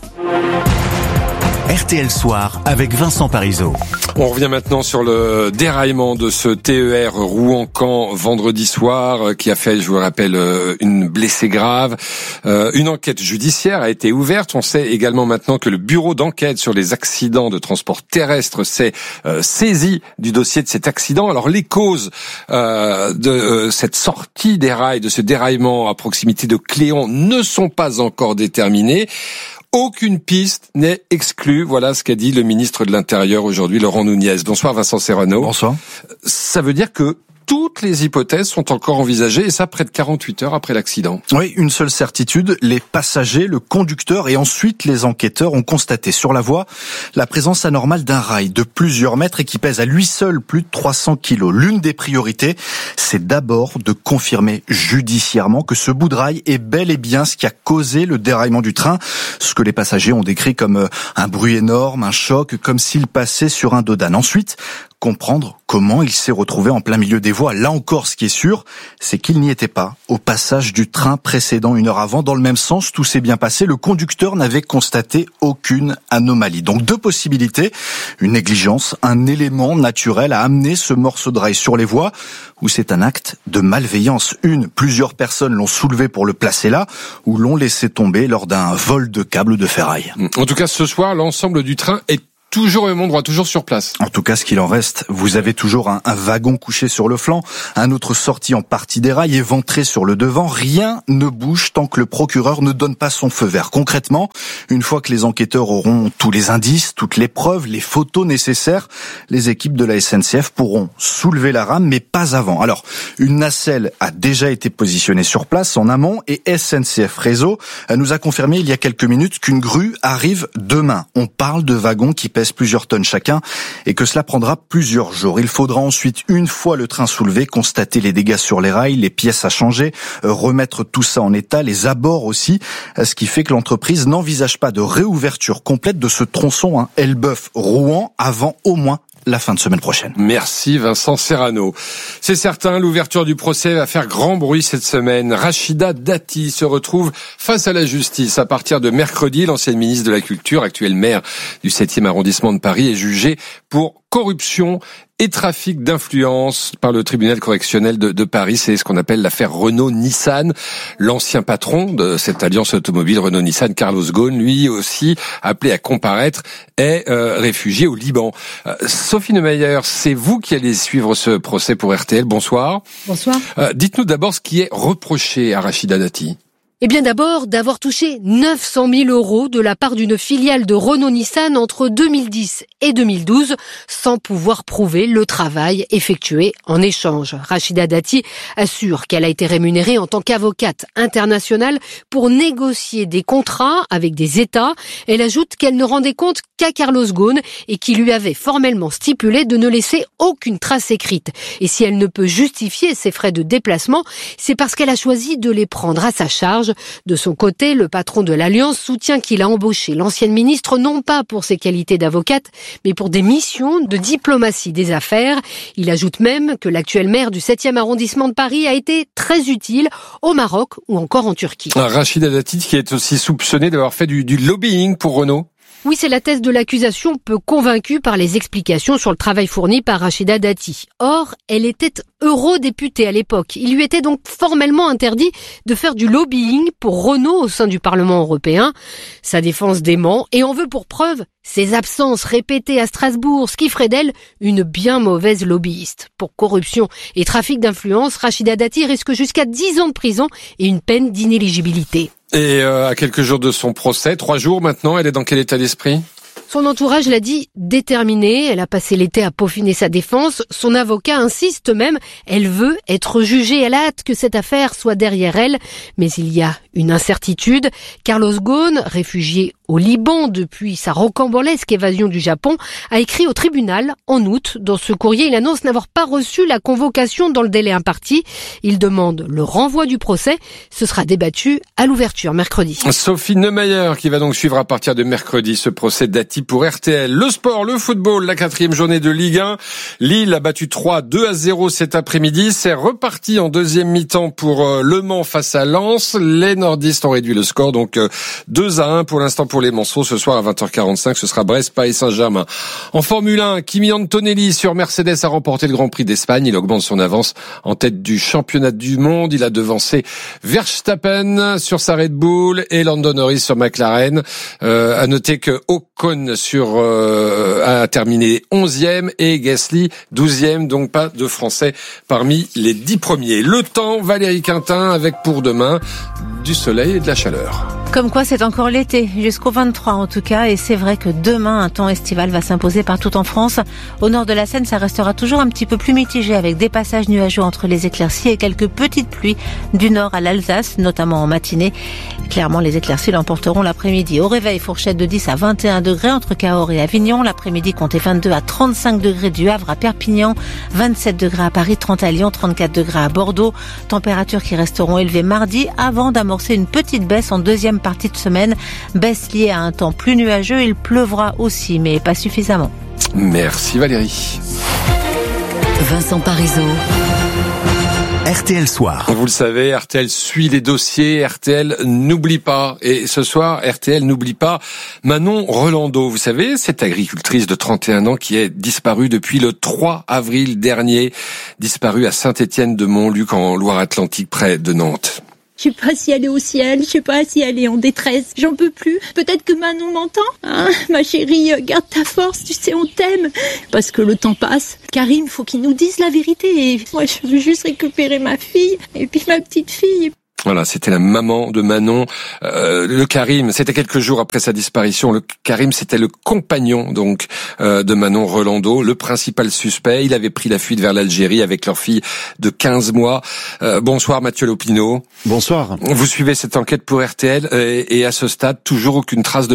R T L Soir avec Vincent Parisot. On revient maintenant sur le déraillement de ce T E R Rouen-Caen vendredi soir qui a fait, je vous rappelle, une blessée grave. Euh, une enquête judiciaire a été ouverte. On sait également maintenant que le bureau d'enquête sur les accidents de transport terrestre s'est euh, saisi du dossier de cet accident. Alors les causes euh, de euh, cette sortie des rails, de ce déraillement à proximité de Cléon ne sont pas encore déterminées. Aucune piste n'est exclue. Voilà ce qu'a dit le ministre de l'Intérieur aujourd'hui, Laurent Nunez. Bonsoir Vincent Serrano. Bonsoir. Ça veut dire que toutes les hypothèses sont encore envisagées, et ça près de quarante-huit heures après l'accident. Oui, une seule certitude, les passagers, le conducteur et ensuite les enquêteurs ont constaté sur la voie la présence anormale d'un rail de plusieurs mètres et qui pèse à lui seul plus de trois cents kilos. L'une des priorités, c'est d'abord de confirmer judiciairement que ce bout de rail est bel et bien ce qui a causé le déraillement du train, ce que les passagers ont décrit comme un bruit énorme, un choc, comme s'il passait sur un dos d'âne. Ensuite, comprendre comment il s'est retrouvé en plein milieu des voies. Là encore, ce qui est sûr, c'est qu'il n'y était pas au passage du train précédent une heure avant. Dans le même sens, tout s'est bien passé. Le conducteur n'avait constaté aucune anomalie. Donc deux possibilités, une négligence, un élément naturel à amener ce morceau de rail sur les voies, ou c'est un acte de malveillance. Une, plusieurs personnes l'ont soulevé pour le placer là, ou l'ont laissé tomber lors d'un vol de câble de ferraille. En tout cas, ce soir, l'ensemble du train est toujours au même endroit, toujours sur place. En tout cas, ce qu'il en reste, vous avez toujours un, un wagon couché sur le flanc, un autre sorti en partie des rails, éventré sur le devant. Rien ne bouge tant que le procureur ne donne pas son feu vert. Concrètement, une fois que les enquêteurs auront tous les indices, toutes les preuves, les photos nécessaires, les équipes de la S N C F pourront soulever la rame, mais pas avant. Alors, une nacelle a déjà été positionnée sur place en amont et S N C F Réseau nous a confirmé il y a quelques minutes qu'une grue arrive demain. On parle de wagons qui pèsent plusieurs tonnes chacun et que cela prendra plusieurs jours. Il faudra ensuite, une fois le train soulevé, constater les dégâts sur les rails, les pièces à changer, remettre tout ça en état, les abords aussi, ce qui fait que l'entreprise n'envisage pas de réouverture complète de ce tronçon hein, Elbeuf-Rouen avant au moins la fin de semaine prochaine. Merci Vincent Serrano. C'est certain, l'ouverture du procès va faire grand bruit cette semaine. Rachida Dati se retrouve face à la justice. À partir de mercredi, l'ancienne ministre de la Culture, actuelle maire du septième arrondissement de Paris, est jugée pour corruption et trafic d'influence par le tribunal correctionnel de, de Paris. C'est ce qu'on appelle l'affaire Renault-Nissan. L'ancien patron de cette alliance automobile Renault-Nissan, Carlos Ghosn, lui aussi appelé à comparaître, est euh, réfugié au Liban. Euh, Sophie Neumayer, c'est vous qui allez suivre ce procès pour R T L. Bonsoir. Bonsoir. Euh, dites-nous d'abord ce qui est reproché à Rachida Dati. Eh bien d'abord, d'avoir touché neuf cent mille euros de la part d'une filiale de Renault-Nissan entre deux mille dix et deux mille douze, sans pouvoir prouver le travail effectué en échange. Rachida Dati assure qu'elle a été rémunérée en tant qu'avocate internationale pour négocier des contrats avec des États. Elle ajoute qu'elle ne rendait compte qu'à Carlos Ghosn et qui lui avait formellement stipulé de ne laisser aucune trace écrite. Et si elle ne peut justifier ses frais de déplacement, c'est parce qu'elle a choisi de les prendre à sa charge. De son côté, le patron de l'Alliance soutient qu'il a embauché l'ancienne ministre non pas pour ses qualités d'avocate, mais pour des missions de diplomatie des affaires. Il ajoute même que l'actuel maire du septième arrondissement de Paris a été très utile au Maroc ou encore en Turquie. Rachida Dati qui est aussi soupçonnée d'avoir fait du, du lobbying pour Renault. Oui, c'est la thèse de l'accusation, peu convaincue par les explications sur le travail fourni par Rachida Dati. Or, elle était eurodéputée à l'époque. Il lui était donc formellement interdit de faire du lobbying pour Renault au sein du Parlement européen. Sa défense dément et en veut pour preuve ses absences répétées à Strasbourg, ce qui ferait d'elle une bien mauvaise lobbyiste. Pour corruption et trafic d'influence, Rachida Dati risque jusqu'à dix ans de prison et une peine d'inéligibilité. Et euh, à quelques jours de son procès, trois jours maintenant, elle est dans quel état d'esprit ? Son entourage l'a dit déterminée. Elle a passé l'été à peaufiner sa défense. Son avocat insiste même. Elle veut être jugée. Elle a hâte que cette affaire soit derrière elle. Mais il y a une incertitude. Carlos Ghosn, réfugié au Liban depuis sa rocambolesque évasion du Japon, a écrit au tribunal en août. Dans ce courrier, il annonce n'avoir pas reçu la convocation dans le délai imparti. Il demande le renvoi du procès. Ce sera débattu à l'ouverture mercredi. Sophie Neumayer qui va donc suivre à partir de mercredi ce procès Dati pour R T L. Le sport, le football, la quatrième journée de Ligue un. Lille a battu trois deux à zéro cet après-midi. C'est reparti en deuxième mi-temps pour Le Mans face à Lens. Les nordistes ont réduit le score, donc deux à un pour l'instant pour les Manceaux. Ce soir à vingt heures quarante-cinq, ce sera Brest, Paris Saint-Germain. En Formule un, Kimi Antonelli sur Mercedes a remporté le Grand Prix d'Espagne. Il augmente son avance en tête du championnat du monde. Il a devancé Verstappen sur sa Red Bull et Lando Norris sur McLaren. Euh, à noter que Ocon sur euh, a terminé onzième et Gasly douzième, donc pas de Français parmi les dix premiers. Le temps, Valérie Quintin, avec pour demain du soleil et de la chaleur. Comme quoi c'est encore l'été, jusqu'au vingt-trois en tout cas, et c'est vrai que demain un temps estival va s'imposer partout en France. Au nord de la Seine, ça restera toujours un petit peu plus mitigé avec des passages nuageux entre les éclaircies et quelques petites pluies du nord à l'Alsace, notamment en matinée. Clairement, les éclaircies l'emporteront l'après-midi. Au réveil, fourchette de dix à vingt et un degrés entre Cahors et Avignon. L'après-midi, comptez vingt-deux à trente-cinq degrés du Havre à Perpignan, vingt-sept degrés à Paris, trente à Lyon, trente-quatre degrés à Bordeaux. Températures qui resteront élevées mardi avant d'amorcer une petite baisse en deuxième partie de semaine. Baisse liée à un temps plus nuageux. Il pleuvra aussi, mais pas suffisamment. Merci Valérie. Vincent Parisot. R T L Soir. Vous le savez, R T L suit les dossiers, R T L n'oublie pas. Et ce soir, R T L n'oublie pas Manon Rolando. Vous savez, cette agricultrice de trente et un ans qui est disparue depuis le trois avril dernier, disparue à Saint-Étienne-de-Montluc en Loire-Atlantique près de Nantes. Je sais pas si elle est au ciel, je sais pas si elle est en détresse, j'en peux plus. Peut-être que Manon m'entend, hein, ma chérie, garde ta force, tu sais, on t'aime. Parce que le temps passe. Karim, faut qu'il nous dise la vérité. Et moi, je veux juste récupérer ma fille, et puis ma petite fille. Voilà, c'était la maman de Manon. Euh, le Karim, c'était quelques jours après sa disparition. Le Karim, c'était le compagnon donc euh, de Manon Rolando, le principal suspect. Il avait pris la fuite vers l'Algérie avec leur fille de quinze mois. Euh, bonsoir Mathieu Lopineau. Bonsoir. Vous suivez cette enquête pour R T L et, et à ce stade, toujours aucune trace de Manon ?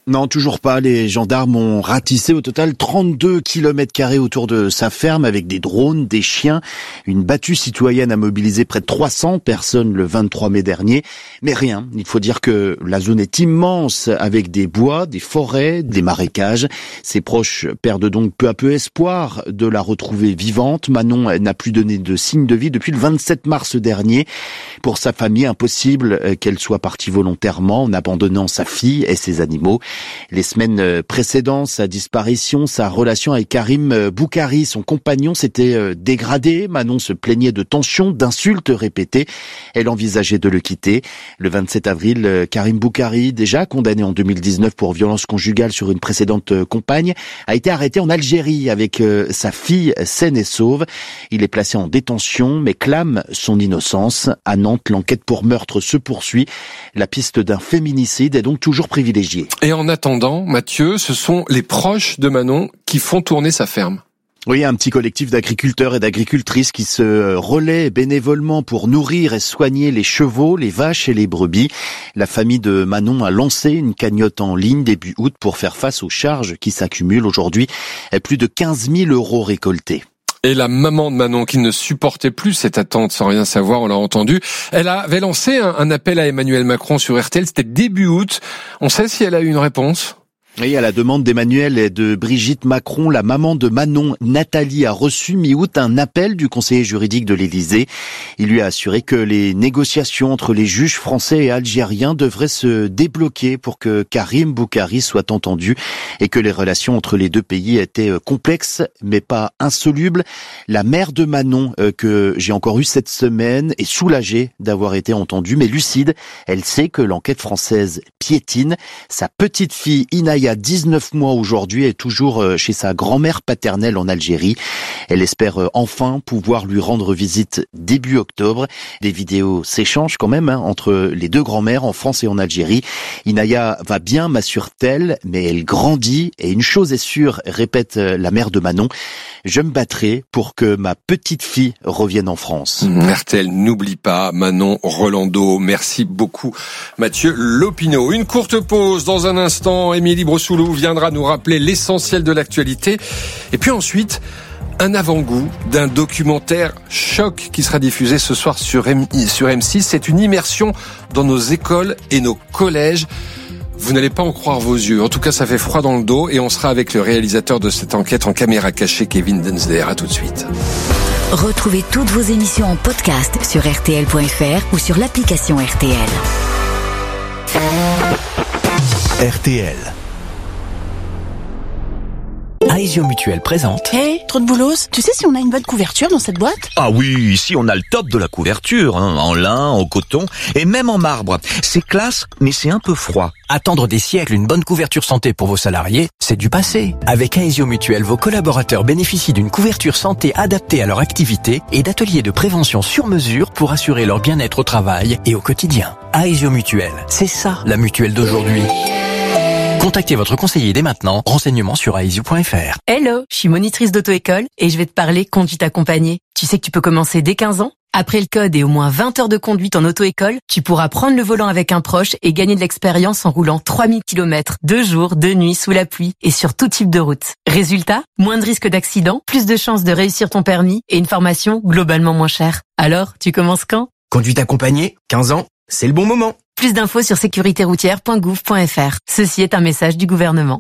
Non, toujours pas. Les gendarmes ont ratissé au total trente-deux kilomètres carrés autour de sa ferme avec des drones, des chiens. Une battue citoyenne a mobilisé près de trois cents personnes le vingt-trois mai dernier. Mais rien. Il faut dire que la zone est immense avec des bois, des forêts, des marécages. Ses proches perdent donc peu à peu espoir de la retrouver vivante. Manon n'a plus donné de signe de vie depuis le vingt-sept mars dernier. Pour sa famille, impossible qu'elle soit partie volontairement en abandonnant sa fille et ses animaux. Les semaines précédant sa disparition, sa relation avec Karim Boukari, son compagnon, s'était dégradée. Manon se plaignait de tensions, d'insultes répétées. Elle envisageait de le quitter. Le vingt-sept avril, Karim Boukari, déjà condamné en deux mille dix-neuf pour violence conjugale sur une précédente compagne, a été arrêté en Algérie avec sa fille saine et sauve. Il est placé en détention mais clame son innocence. À Nantes, l'enquête pour meurtre se poursuit. La piste d'un féminicide est donc toujours privilégiée. Et en attendant, Mathieu, ce sont les proches de Manon qui font tourner sa ferme. Oui, un petit collectif d'agriculteurs et d'agricultrices qui se relaient bénévolement pour nourrir et soigner les chevaux, les vaches et les brebis. La famille de Manon a lancé une cagnotte en ligne début août pour faire face aux charges qui s'accumulent aujourd'hui. Plus de quinze mille euros récoltés. Et la maman de Manon, qui ne supportait plus cette attente sans rien savoir, on l'a entendu, elle avait lancé un, un appel à Emmanuel Macron sur R T L, c'était début août. On sait si elle a eu une réponse ? Oui, à la demande d'Emmanuel et de Brigitte Macron, la maman de Manon, Nathalie, a reçu mi-août un appel du conseiller juridique de l'Élysée. Il lui a assuré que les négociations entre les juges français et algériens devraient se débloquer pour que Karim Boukari soit entendu et que les relations entre les deux pays étaient complexes mais pas insolubles. La mère de Manon, euh, que j'ai encore eue cette semaine, est soulagée d'avoir été entendue mais lucide. Elle sait que l'enquête française piétine. Sa petite fille Inaya, il y a dix-neuf mois aujourd'hui, est toujours chez sa grand-mère paternelle en Algérie. Elle espère enfin pouvoir lui rendre visite début octobre. Des vidéos s'échangent quand même hein, entre les deux grand-mères en France et en Algérie. Inaya va bien, m'assure-t-elle, mais elle grandit. Et une chose est sûre, répète la mère de Manon, je me battrai pour que ma petite fille revienne en France. R T L, n'oublie pas Manon Rolando. Merci beaucoup Mathieu Lopino. Une courte pause dans un instant. Émilie Brossoulou viendra nous rappeler l'essentiel de l'actualité. Et puis ensuite, un avant-goût d'un documentaire choc qui sera diffusé ce soir sur M six. C'est une immersion dans nos écoles et nos collèges. Vous n'allez pas en croire vos yeux. En tout cas, ça fait froid dans le dos. Et on sera avec le réalisateur de cette enquête en caméra cachée, Kevin Densler. À tout de suite. Retrouvez toutes vos émissions en podcast sur R T L point F R ou sur l'application R T L. R T L. Aesio Mutuel présente. Hey, trop de boulos. Tu sais si on a une bonne couverture dans cette boîte ? Ah oui, ici on a le top de la couverture, hein, en lin, en coton et même en marbre. C'est classe, mais c'est un peu froid. Attendre des siècles une bonne couverture santé pour vos salariés, c'est du passé. Avec Aesio Mutuel, vos collaborateurs bénéficient d'une couverture santé adaptée à leur activité et d'ateliers de prévention sur mesure pour assurer leur bien-être au travail et au quotidien. Aesio Mutuel, c'est ça la mutuelle d'aujourd'hui. Contactez votre conseiller dès maintenant. Renseignements sur aesio point F R. Hello, je suis monitrice d'auto-école et je vais te parler conduite accompagnée. Tu sais que tu peux commencer dès quinze ans ? Après le code et au moins vingt heures de conduite en auto-école, tu pourras prendre le volant avec un proche et gagner de l'expérience en roulant trois mille kilomètres, deux jours, deux nuits, sous la pluie et sur tout type de route. Résultat, moins de risques d'accident, plus de chances de réussir ton permis et une formation globalement moins chère. Alors, tu commences quand ? Conduite accompagnée, quinze ans, c'est le bon moment. Plus d'infos sur sécurité routière point gouv point F R. Ceci est un message du gouvernement.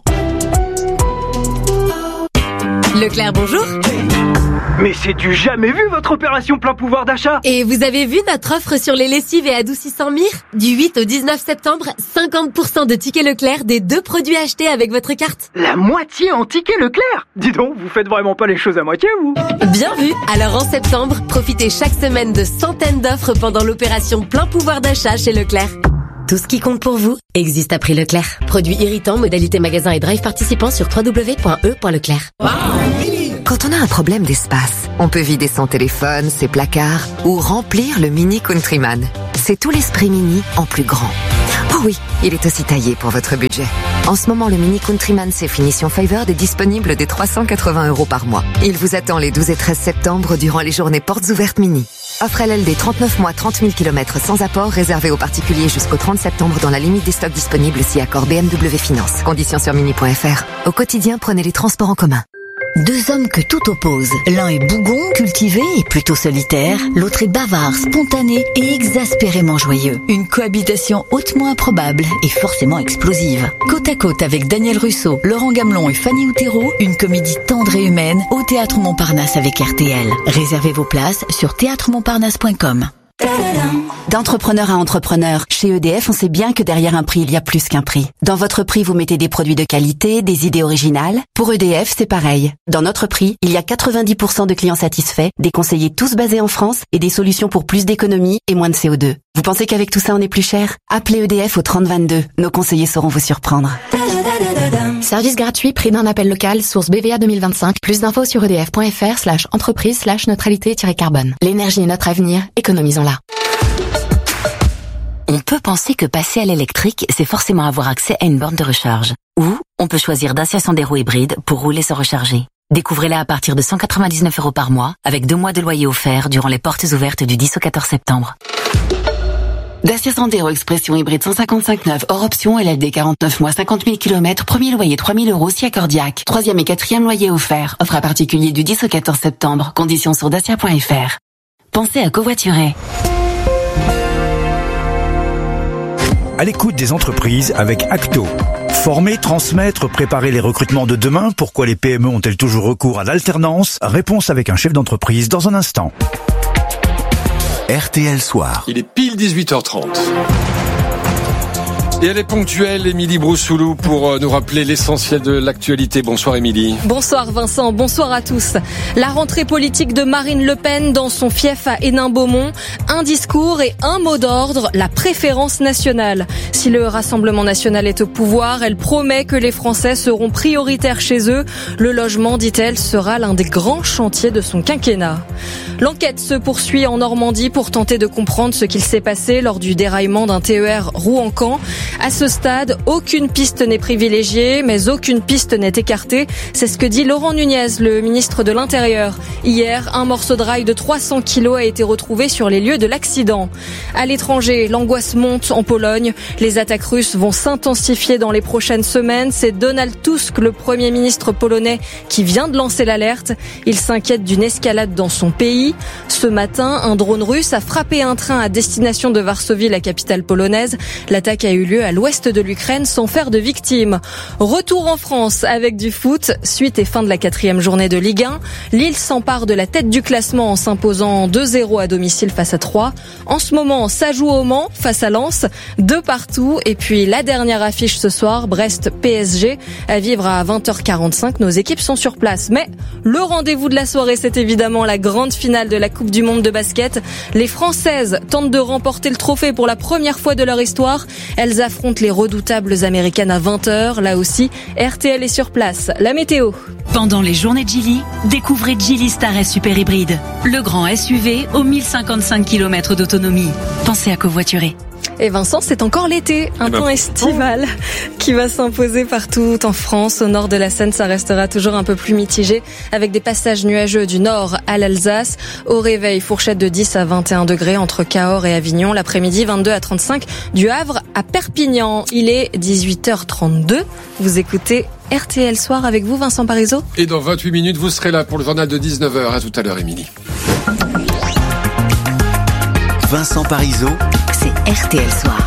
Leclerc, bonjour. Mais c'est du jamais vu votre opération plein pouvoir d'achat. Et vous avez vu notre offre sur les lessives et adoucissants Mire ? Du huit au dix-neuf septembre, cinquante pour cent de tickets Leclerc des deux produits achetés avec votre carte. La moitié en tickets Leclerc ? Dis donc, vous faites vraiment pas les choses à moitié, vous ? Bien vu. Alors en septembre, profitez chaque semaine de centaines d'offres pendant l'opération plein pouvoir d'achat chez Leclerc. Tout ce qui compte pour vous existe à prix Leclerc. Produits irritants, modalité magasin et drive participants sur w w w point e point leclerc. Quand on a un problème d'espace, on peut vider son téléphone, ses placards ou remplir le Mini Countryman. C'est tout l'esprit Mini en plus grand. Oh oui, il est aussi taillé pour votre budget. En ce moment, le Mini Countryman C Finition Favored est disponible dès trois cent quatre-vingts euros par mois. Il vous attend les douze et treize septembre durant les journées portes ouvertes Mini. Offre L L D trente-neuf mois, trente mille kilomètres sans apport, réservé aux particuliers jusqu'au trente septembre dans la limite des stocks disponibles si accord B M W Finance. Conditions sur mini point f r. Au quotidien, prenez les transports en commun. Deux hommes que tout oppose. L'un est bougon, cultivé et plutôt solitaire. L'autre est bavard, spontané et exaspérément joyeux. Une cohabitation hautement improbable et forcément explosive. Côte à côte avec Daniel Russo, Laurent Gamelon et Fanny Outero, une comédie tendre et humaine au Théâtre Montparnasse avec R T L. Réservez vos places sur théâtre montparnasse point com. D'entrepreneur à entrepreneur, chez E D F, on sait bien que derrière un prix, il y a plus qu'un prix. Dans votre prix, vous mettez des produits de qualité, des idées originales. Pour E D F, c'est pareil. Dans notre prix, il y a quatre-vingt-dix pour cent de clients satisfaits, des conseillers tous basés en France et des solutions pour plus d'économie et moins de C O deux. Vous pensez qu'avec tout ça, on est plus cher? Appelez E D F au trente vingt-deux. Nos conseillers sauront vous surprendre. Service gratuit, prix d'un appel local, source B V A deux mille vingt-cinq. Plus d'infos sur edf point f r slash entreprise slash neutralité carbone. L'énergie est notre avenir, économisons-la. On peut penser que passer à l'électrique, c'est forcément avoir accès à une borne de recharge. Ou on peut choisir Dacia Sandero hybride pour rouler sans recharger. Découvrez-la à partir de cent quatre-vingt-dix-neuf euros par mois, avec deux mois de loyer offert durant les portes ouvertes du dix au quatorze septembre. Dacia Sandero Expression hybride cent cinquante-cinq neuf, hors option, L L D quarante-neuf mois, cinquante mille kilomètres, premier loyer trois mille euros si accordiaque. Troisième et quatrième loyer offert. Offre à particulier du dix au quatorze septembre. Conditions sur dacia point f r. Pensez à covoiturer. À l'écoute des entreprises avec Acto. Former, transmettre, préparer les recrutements de demain. Pourquoi les P M E ont-elles toujours recours à l'alternance? Réponse avec un chef d'entreprise dans un instant. R T L Soir. Il est pile dix-huit heures trente. Et elle est ponctuelle, Émilie Broussoulou, pour nous rappeler l'essentiel de l'actualité. Bonsoir Émilie. Bonsoir Vincent, bonsoir à tous. La rentrée politique de Marine Le Pen dans son fief à Hénin-Beaumont. Un discours et un mot d'ordre, la préférence nationale. Si le Rassemblement national est au pouvoir, elle promet que les Français seront prioritaires chez eux. Le logement, dit-elle, sera l'un des grands chantiers de son quinquennat. L'enquête se poursuit en Normandie pour tenter de comprendre ce qu'il s'est passé lors du déraillement d'un T E R Rouen-Caen. À ce stade, aucune piste n'est privilégiée, mais aucune piste n'est écartée. C'est ce que dit Laurent Nunez, le ministre de l'Intérieur. Hier, un morceau de rail de trois cents kilos a été retrouvé sur les lieux de l'accident. À l'étranger, l'angoisse monte en Pologne. Les attaques russes vont s'intensifier dans les prochaines semaines. C'est Donald Tusk, le Premier ministre polonais, qui vient de lancer l'alerte. Il s'inquiète d'une escalade dans son pays. Ce matin, un drone russe a frappé un train à destination de Varsovie, la capitale polonaise. L'attaque a eu lieu à l'ouest de l'Ukraine sans faire de victimes. Retour en France avec du foot. Suite et fin de la quatrième journée de Ligue un. Lille s'empare de la tête du classement en s'imposant deux zéro à domicile face à Troyes. En ce moment, ça joue au Mans face à Lens. Deux partout. Et puis la dernière affiche ce soir, Brest-P S G. À vivre à vingt heures quarante-cinq. Nos équipes sont sur place. Mais le rendez-vous de la soirée, c'est évidemment la grande finale de la Coupe du Monde de basket. Les Françaises tentent de remporter le trophée pour la première fois de leur histoire. Elles affrontent les redoutables américaines à vingt heures. Là aussi, R T L est sur place. La météo. Pendant les journées Geely, découvrez Geely Star S Super Hybride. Le grand S U V aux mille cinquante-cinq kilomètres d'autonomie. Pensez à covoiturer. Et Vincent, c'est encore l'été, un temps estival qui va s'imposer partout en France. Au nord de la Seine, ça restera toujours un peu plus mitigé avec des passages nuageux du nord à l'Alsace. Au réveil, fourchette de dix à vingt et un degrés entre Cahors et Avignon. L'après-midi, vingt-deux à trente-cinq du Havre à Perpignan. Il est dix-huit heures trente-deux. Vous écoutez R T L Soir avec vous, Vincent Parisot. Et dans vingt-huit minutes, vous serez là pour le journal de dix-neuf heures. À tout à l'heure, Émilie. Vincent Parisot, c'est R T L Soir.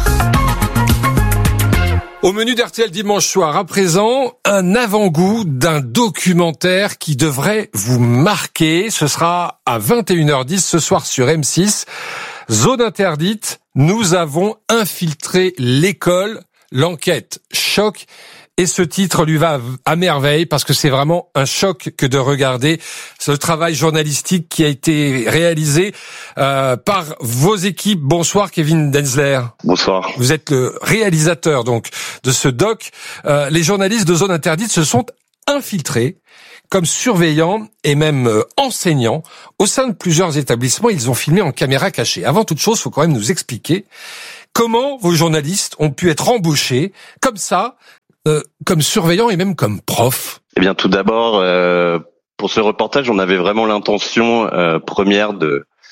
Au menu d'R T L dimanche soir, à présent, un avant-goût d'un documentaire qui devrait vous marquer. Ce sera à vingt et une heures dix ce soir sur M six. Zone interdite, nous avons infiltré l'école. L'enquête choc. Et ce titre lui va à merveille parce que c'est vraiment un choc que de regarder ce travail journalistique qui a été réalisé euh, par vos équipes. Bonsoir Kevin Denzler. Bonsoir. Vous êtes le réalisateur donc de ce doc. Euh, les journalistes de Zone Interdite se sont infiltrés comme surveillants et même euh, enseignants au sein de plusieurs établissements. Ils ont filmé en caméra cachée. Avant toute chose, il faut quand même nous expliquer comment vos journalistes ont pu être embauchés comme ça, Euh, comme surveillant et même comme prof. Eh bien, tout d'abord, euh, pour ce reportage, on avait vraiment l'intention euh, première de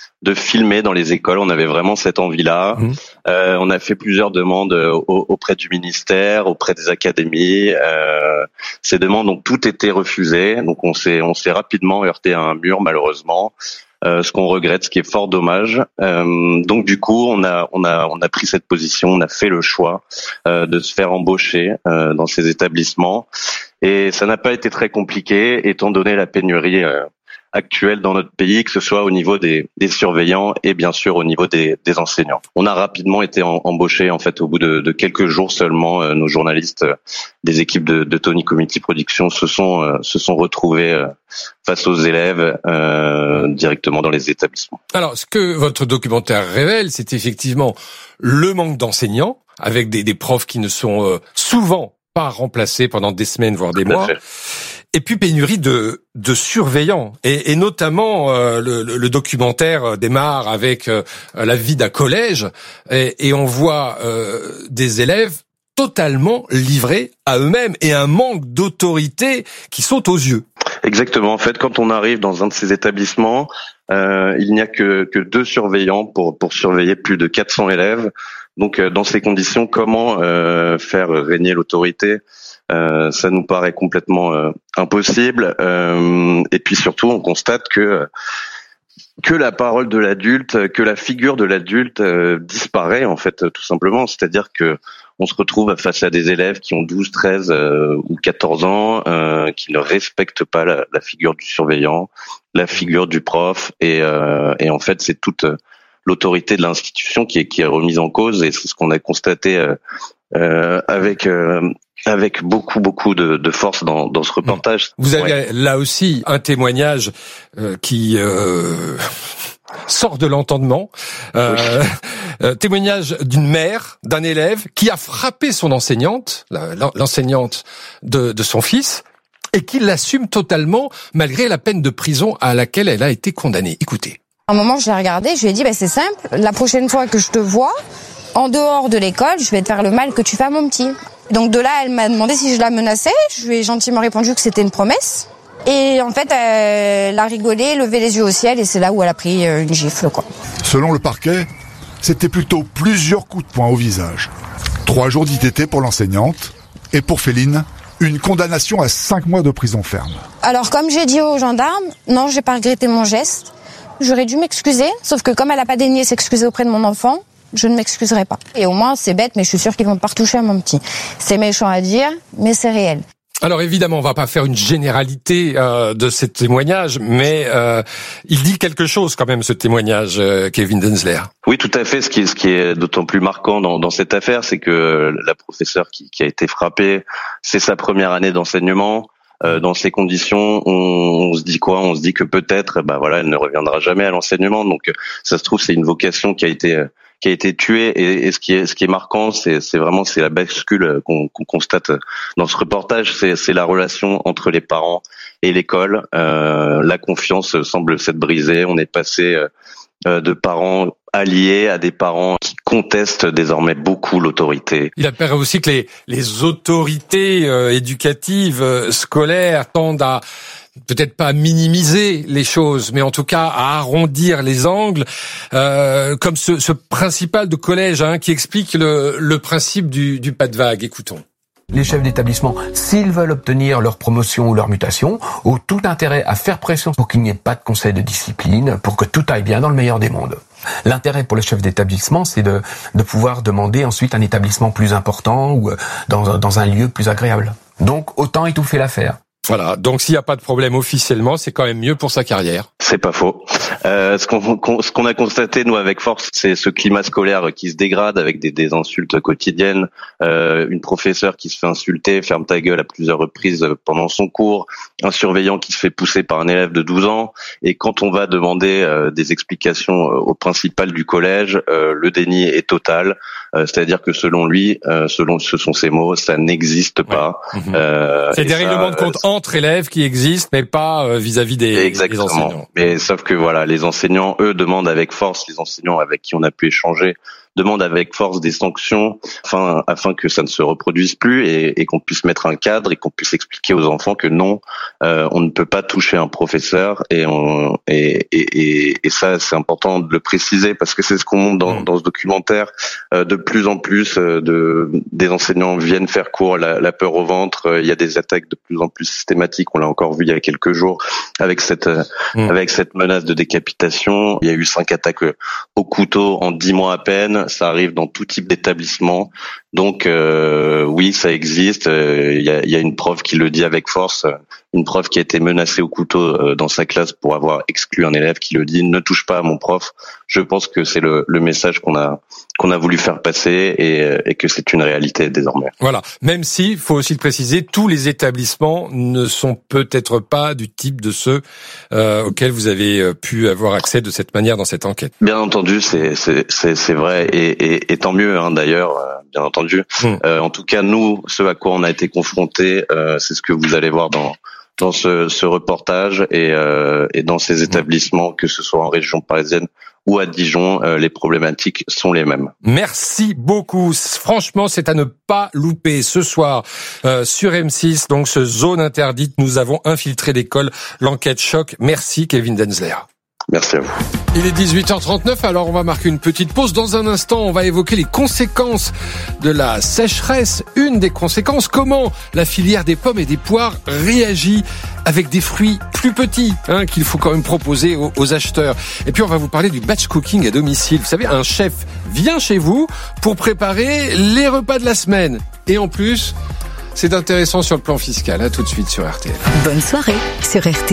de filmer dans les écoles. On avait vraiment cette envie-là. Mmh. Euh, on a fait plusieurs demandes auprès du ministère, auprès des académies. Euh, ces demandes ont toutes été refusées. Donc on s'est on s'est rapidement heurté à un mur, malheureusement. Euh, ce qu'on regrette, ce qui est fort dommage. Euh, donc du coup, on a on a on a pris cette position, on a fait le choix euh, de se faire embaucher euh, dans ces établissements, et ça n'a pas été très compliqué étant donné la pénurie euh, actuelle dans notre pays, que ce soit au niveau des, des surveillants et bien sûr au niveau des, des enseignants. On a rapidement été en, embauchés en fait au bout de, de quelques jours seulement. Euh, nos journalistes euh, des équipes de, de Tony Community Production se sont euh, se sont retrouvés euh, face aux élèves euh, directement dans les établissements. Alors, ce que votre documentaire révèle, c'est effectivement le manque d'enseignants, avec des, des profs qui ne sont euh, souvent pas remplacés pendant des semaines voire des mois. Et puis pénurie de, de surveillants, et, et notamment euh, le, le documentaire démarre avec euh, la vie d'un collège, et, et on voit euh, des élèves totalement livrés à eux-mêmes et un manque d'autorité qui saute aux yeux. Exactement. En fait, quand on arrive dans un de ces établissements, euh, il n'y a que, que deux surveillants pour, pour surveiller plus de quatre cents élèves. Donc, euh, dans ces conditions, comment euh, faire régner l'autorité ? Euh, ça nous paraît complètement euh, impossible. Euh, et puis surtout, on constate que que la parole de l'adulte, que la figure de l'adulte euh, disparaît en fait, tout simplement. C'est-à-dire que on se retrouve face à des élèves qui ont douze, treize euh, ou quatorze ans, euh, qui ne respectent pas la, la figure du surveillant, la figure du prof, et, euh, et en fait, c'est toute l'autorité de l'institution qui est, qui est remise en cause, et c'est ce qu'on a constaté euh, euh, avec euh, avec beaucoup beaucoup de, de force dans, dans ce reportage. Vous avez ouais. là aussi un témoignage euh, qui euh, sort de l'entendement. Euh, oui. euh, témoignage d'une mère, d'un élève qui a frappé son enseignante, l'enseignante de, de son fils, et qui l'assume totalement malgré la peine de prison à laquelle elle a été condamnée. Écoutez. À un moment, je l'ai regardé, je lui ai dit, bah, c'est simple, la prochaine fois que je te vois, en dehors de l'école, je vais te faire le mal que tu fais à mon petit. Donc de là, elle m'a demandé si je la menaçais, je lui ai gentiment répondu que c'était une promesse. Et en fait, elle a rigolé, levé les yeux au ciel, et c'est là où elle a pris une gifle, quoi. Selon le parquet, c'était plutôt plusieurs coups de poing au visage. Trois jours d'I T T pour l'enseignante, et pour Féline, une condamnation à cinq mois de prison ferme. Alors comme j'ai dit aux gendarmes, non, j'ai pas regretté mon geste. J'aurais dû m'excuser, sauf que comme elle a pas daigné s'excuser auprès de mon enfant, je ne m'excuserai pas. Et au moins, c'est bête, mais je suis sûre qu'ils vont pas retoucher à mon petit. C'est méchant à dire, mais c'est réel. Alors évidemment, on va pas faire une généralité euh, de ces témoignages, mais euh, il dit quelque chose quand même, ce témoignage, euh, Kevin Densler. Oui, tout à fait. Ce qui est, ce qui est d'autant plus marquant dans, dans cette affaire, c'est que la professeure qui, qui a été frappée, c'est sa première année d'enseignement. Euh, dans ces conditions, on, on se dit quoi ? On se dit que peut-être, bah voilà, elle ne reviendra jamais à l'enseignement. Donc, ça se trouve, c'est une vocation qui a été qui a été tuée. Et, et ce qui est ce qui est marquant, c'est, c'est vraiment c'est la bascule qu'on, qu'on constate dans ce reportage. C'est, c'est la relation entre les parents et l'école. Euh, la confiance semble s'être brisée. On est passé euh, de parents alliés à des parents qui contestent désormais beaucoup l'autorité. Il apparaît aussi que les, les autorités euh, éducatives, euh, scolaires tendent à peut-être pas à minimiser les choses, mais en tout cas à arrondir les angles, euh, comme ce, ce principal de collège hein, qui explique le, le principe du, du pas de vague. Écoutons. Les chefs d'établissement, s'ils veulent obtenir leur promotion ou leur mutation, ont tout intérêt à faire pression pour qu'il n'y ait pas de conseil de discipline, pour que tout aille bien dans le meilleur des mondes. L'intérêt pour le chef d'établissement, c'est de, de pouvoir demander ensuite un établissement plus important ou dans, dans un lieu plus agréable. Donc, autant étouffer l'affaire. Voilà, donc s'il n'y a pas de problème officiellement, c'est quand même mieux pour sa carrière. C'est pas faux. Euh, ce qu'on ce qu'on a constaté nous avec force, c'est ce climat scolaire qui se dégrade avec des, des insultes quotidiennes, euh, une professeure qui se fait insulter, ferme ta gueule à plusieurs reprises pendant son cours, un surveillant qui se fait pousser par un élève de douze ans, et quand on va demander euh, des explications au principal du collège, euh, le déni est total, euh, c'est-à-dire que selon lui, euh, selon ce sont ses mots, ça n'existe pas. Ouais. Mmh. Euh, c'est des règlements de compte entre élèves qui existent, mais pas euh, vis-à-vis des, Exactement. des enseignants. Mais sauf que voilà, les enseignants, eux, demandent avec force, les enseignants avec qui on a pu échanger, demande avec force des sanctions afin, afin que ça ne se reproduise plus et, et qu'on puisse mettre un cadre et qu'on puisse expliquer aux enfants que non, euh, on ne peut pas toucher un professeur et, on, et, et, et ça c'est important de le préciser parce que c'est ce qu'on montre dans, dans ce documentaire. Euh, de plus en plus euh, de, des enseignants viennent faire cours, la, la peur au ventre, euh, il y a des attaques de plus en plus systématiques, on l'a encore vu il y a quelques jours avec cette, euh, mmh. avec cette menace de décapitation. Il y a eu cinq attaques au couteau en dix mois à peine, ça arrive dans tout type d'établissement. Donc euh, oui, ça existe. Il euh, y, a, y a une prof qui le dit avec force, une prof qui a été menacée au couteau euh, dans sa classe pour avoir exclu un élève qui le dit « Ne touche pas à mon prof ». Je pense que c'est le, le message qu'on a qu'on a voulu faire passer et, et que c'est une réalité désormais. Voilà. Même si, il faut aussi le préciser, tous les établissements ne sont peut-être pas du type de ceux euh, auxquels vous avez pu avoir accès de cette manière dans cette enquête. Bien entendu, c'est c'est c'est, c'est vrai et, et, et tant mieux hein, d'ailleurs. Bien entendu. Mmh. Euh, en tout cas, nous, ce à quoi on a été confrontés, euh, c'est ce que vous allez voir dans dans ce, ce reportage et, euh, et dans ces établissements, que ce soit en région parisienne ou à Dijon, euh, les problématiques sont les mêmes. Merci beaucoup. Franchement, c'est à ne pas louper. Ce soir, euh, sur M six, donc ce Zone Interdite, nous avons infiltré l'école. L'enquête choc. Merci, Kevin Denzler. Merci à vous. Il est dix-huit heures trente-neuf, alors on va marquer une petite pause. Dans un instant, on va évoquer les conséquences de la sécheresse. Une des conséquences, comment la filière des pommes et des poires réagit avec des fruits plus petits, hein, qu'il faut quand même proposer aux, aux acheteurs. Et puis on va vous parler du batch cooking à domicile. Vous savez, un chef vient chez vous pour préparer les repas de la semaine. Et en plus, c'est intéressant sur le plan fiscal. À tout de suite sur R T L. Bonne soirée sur R T L.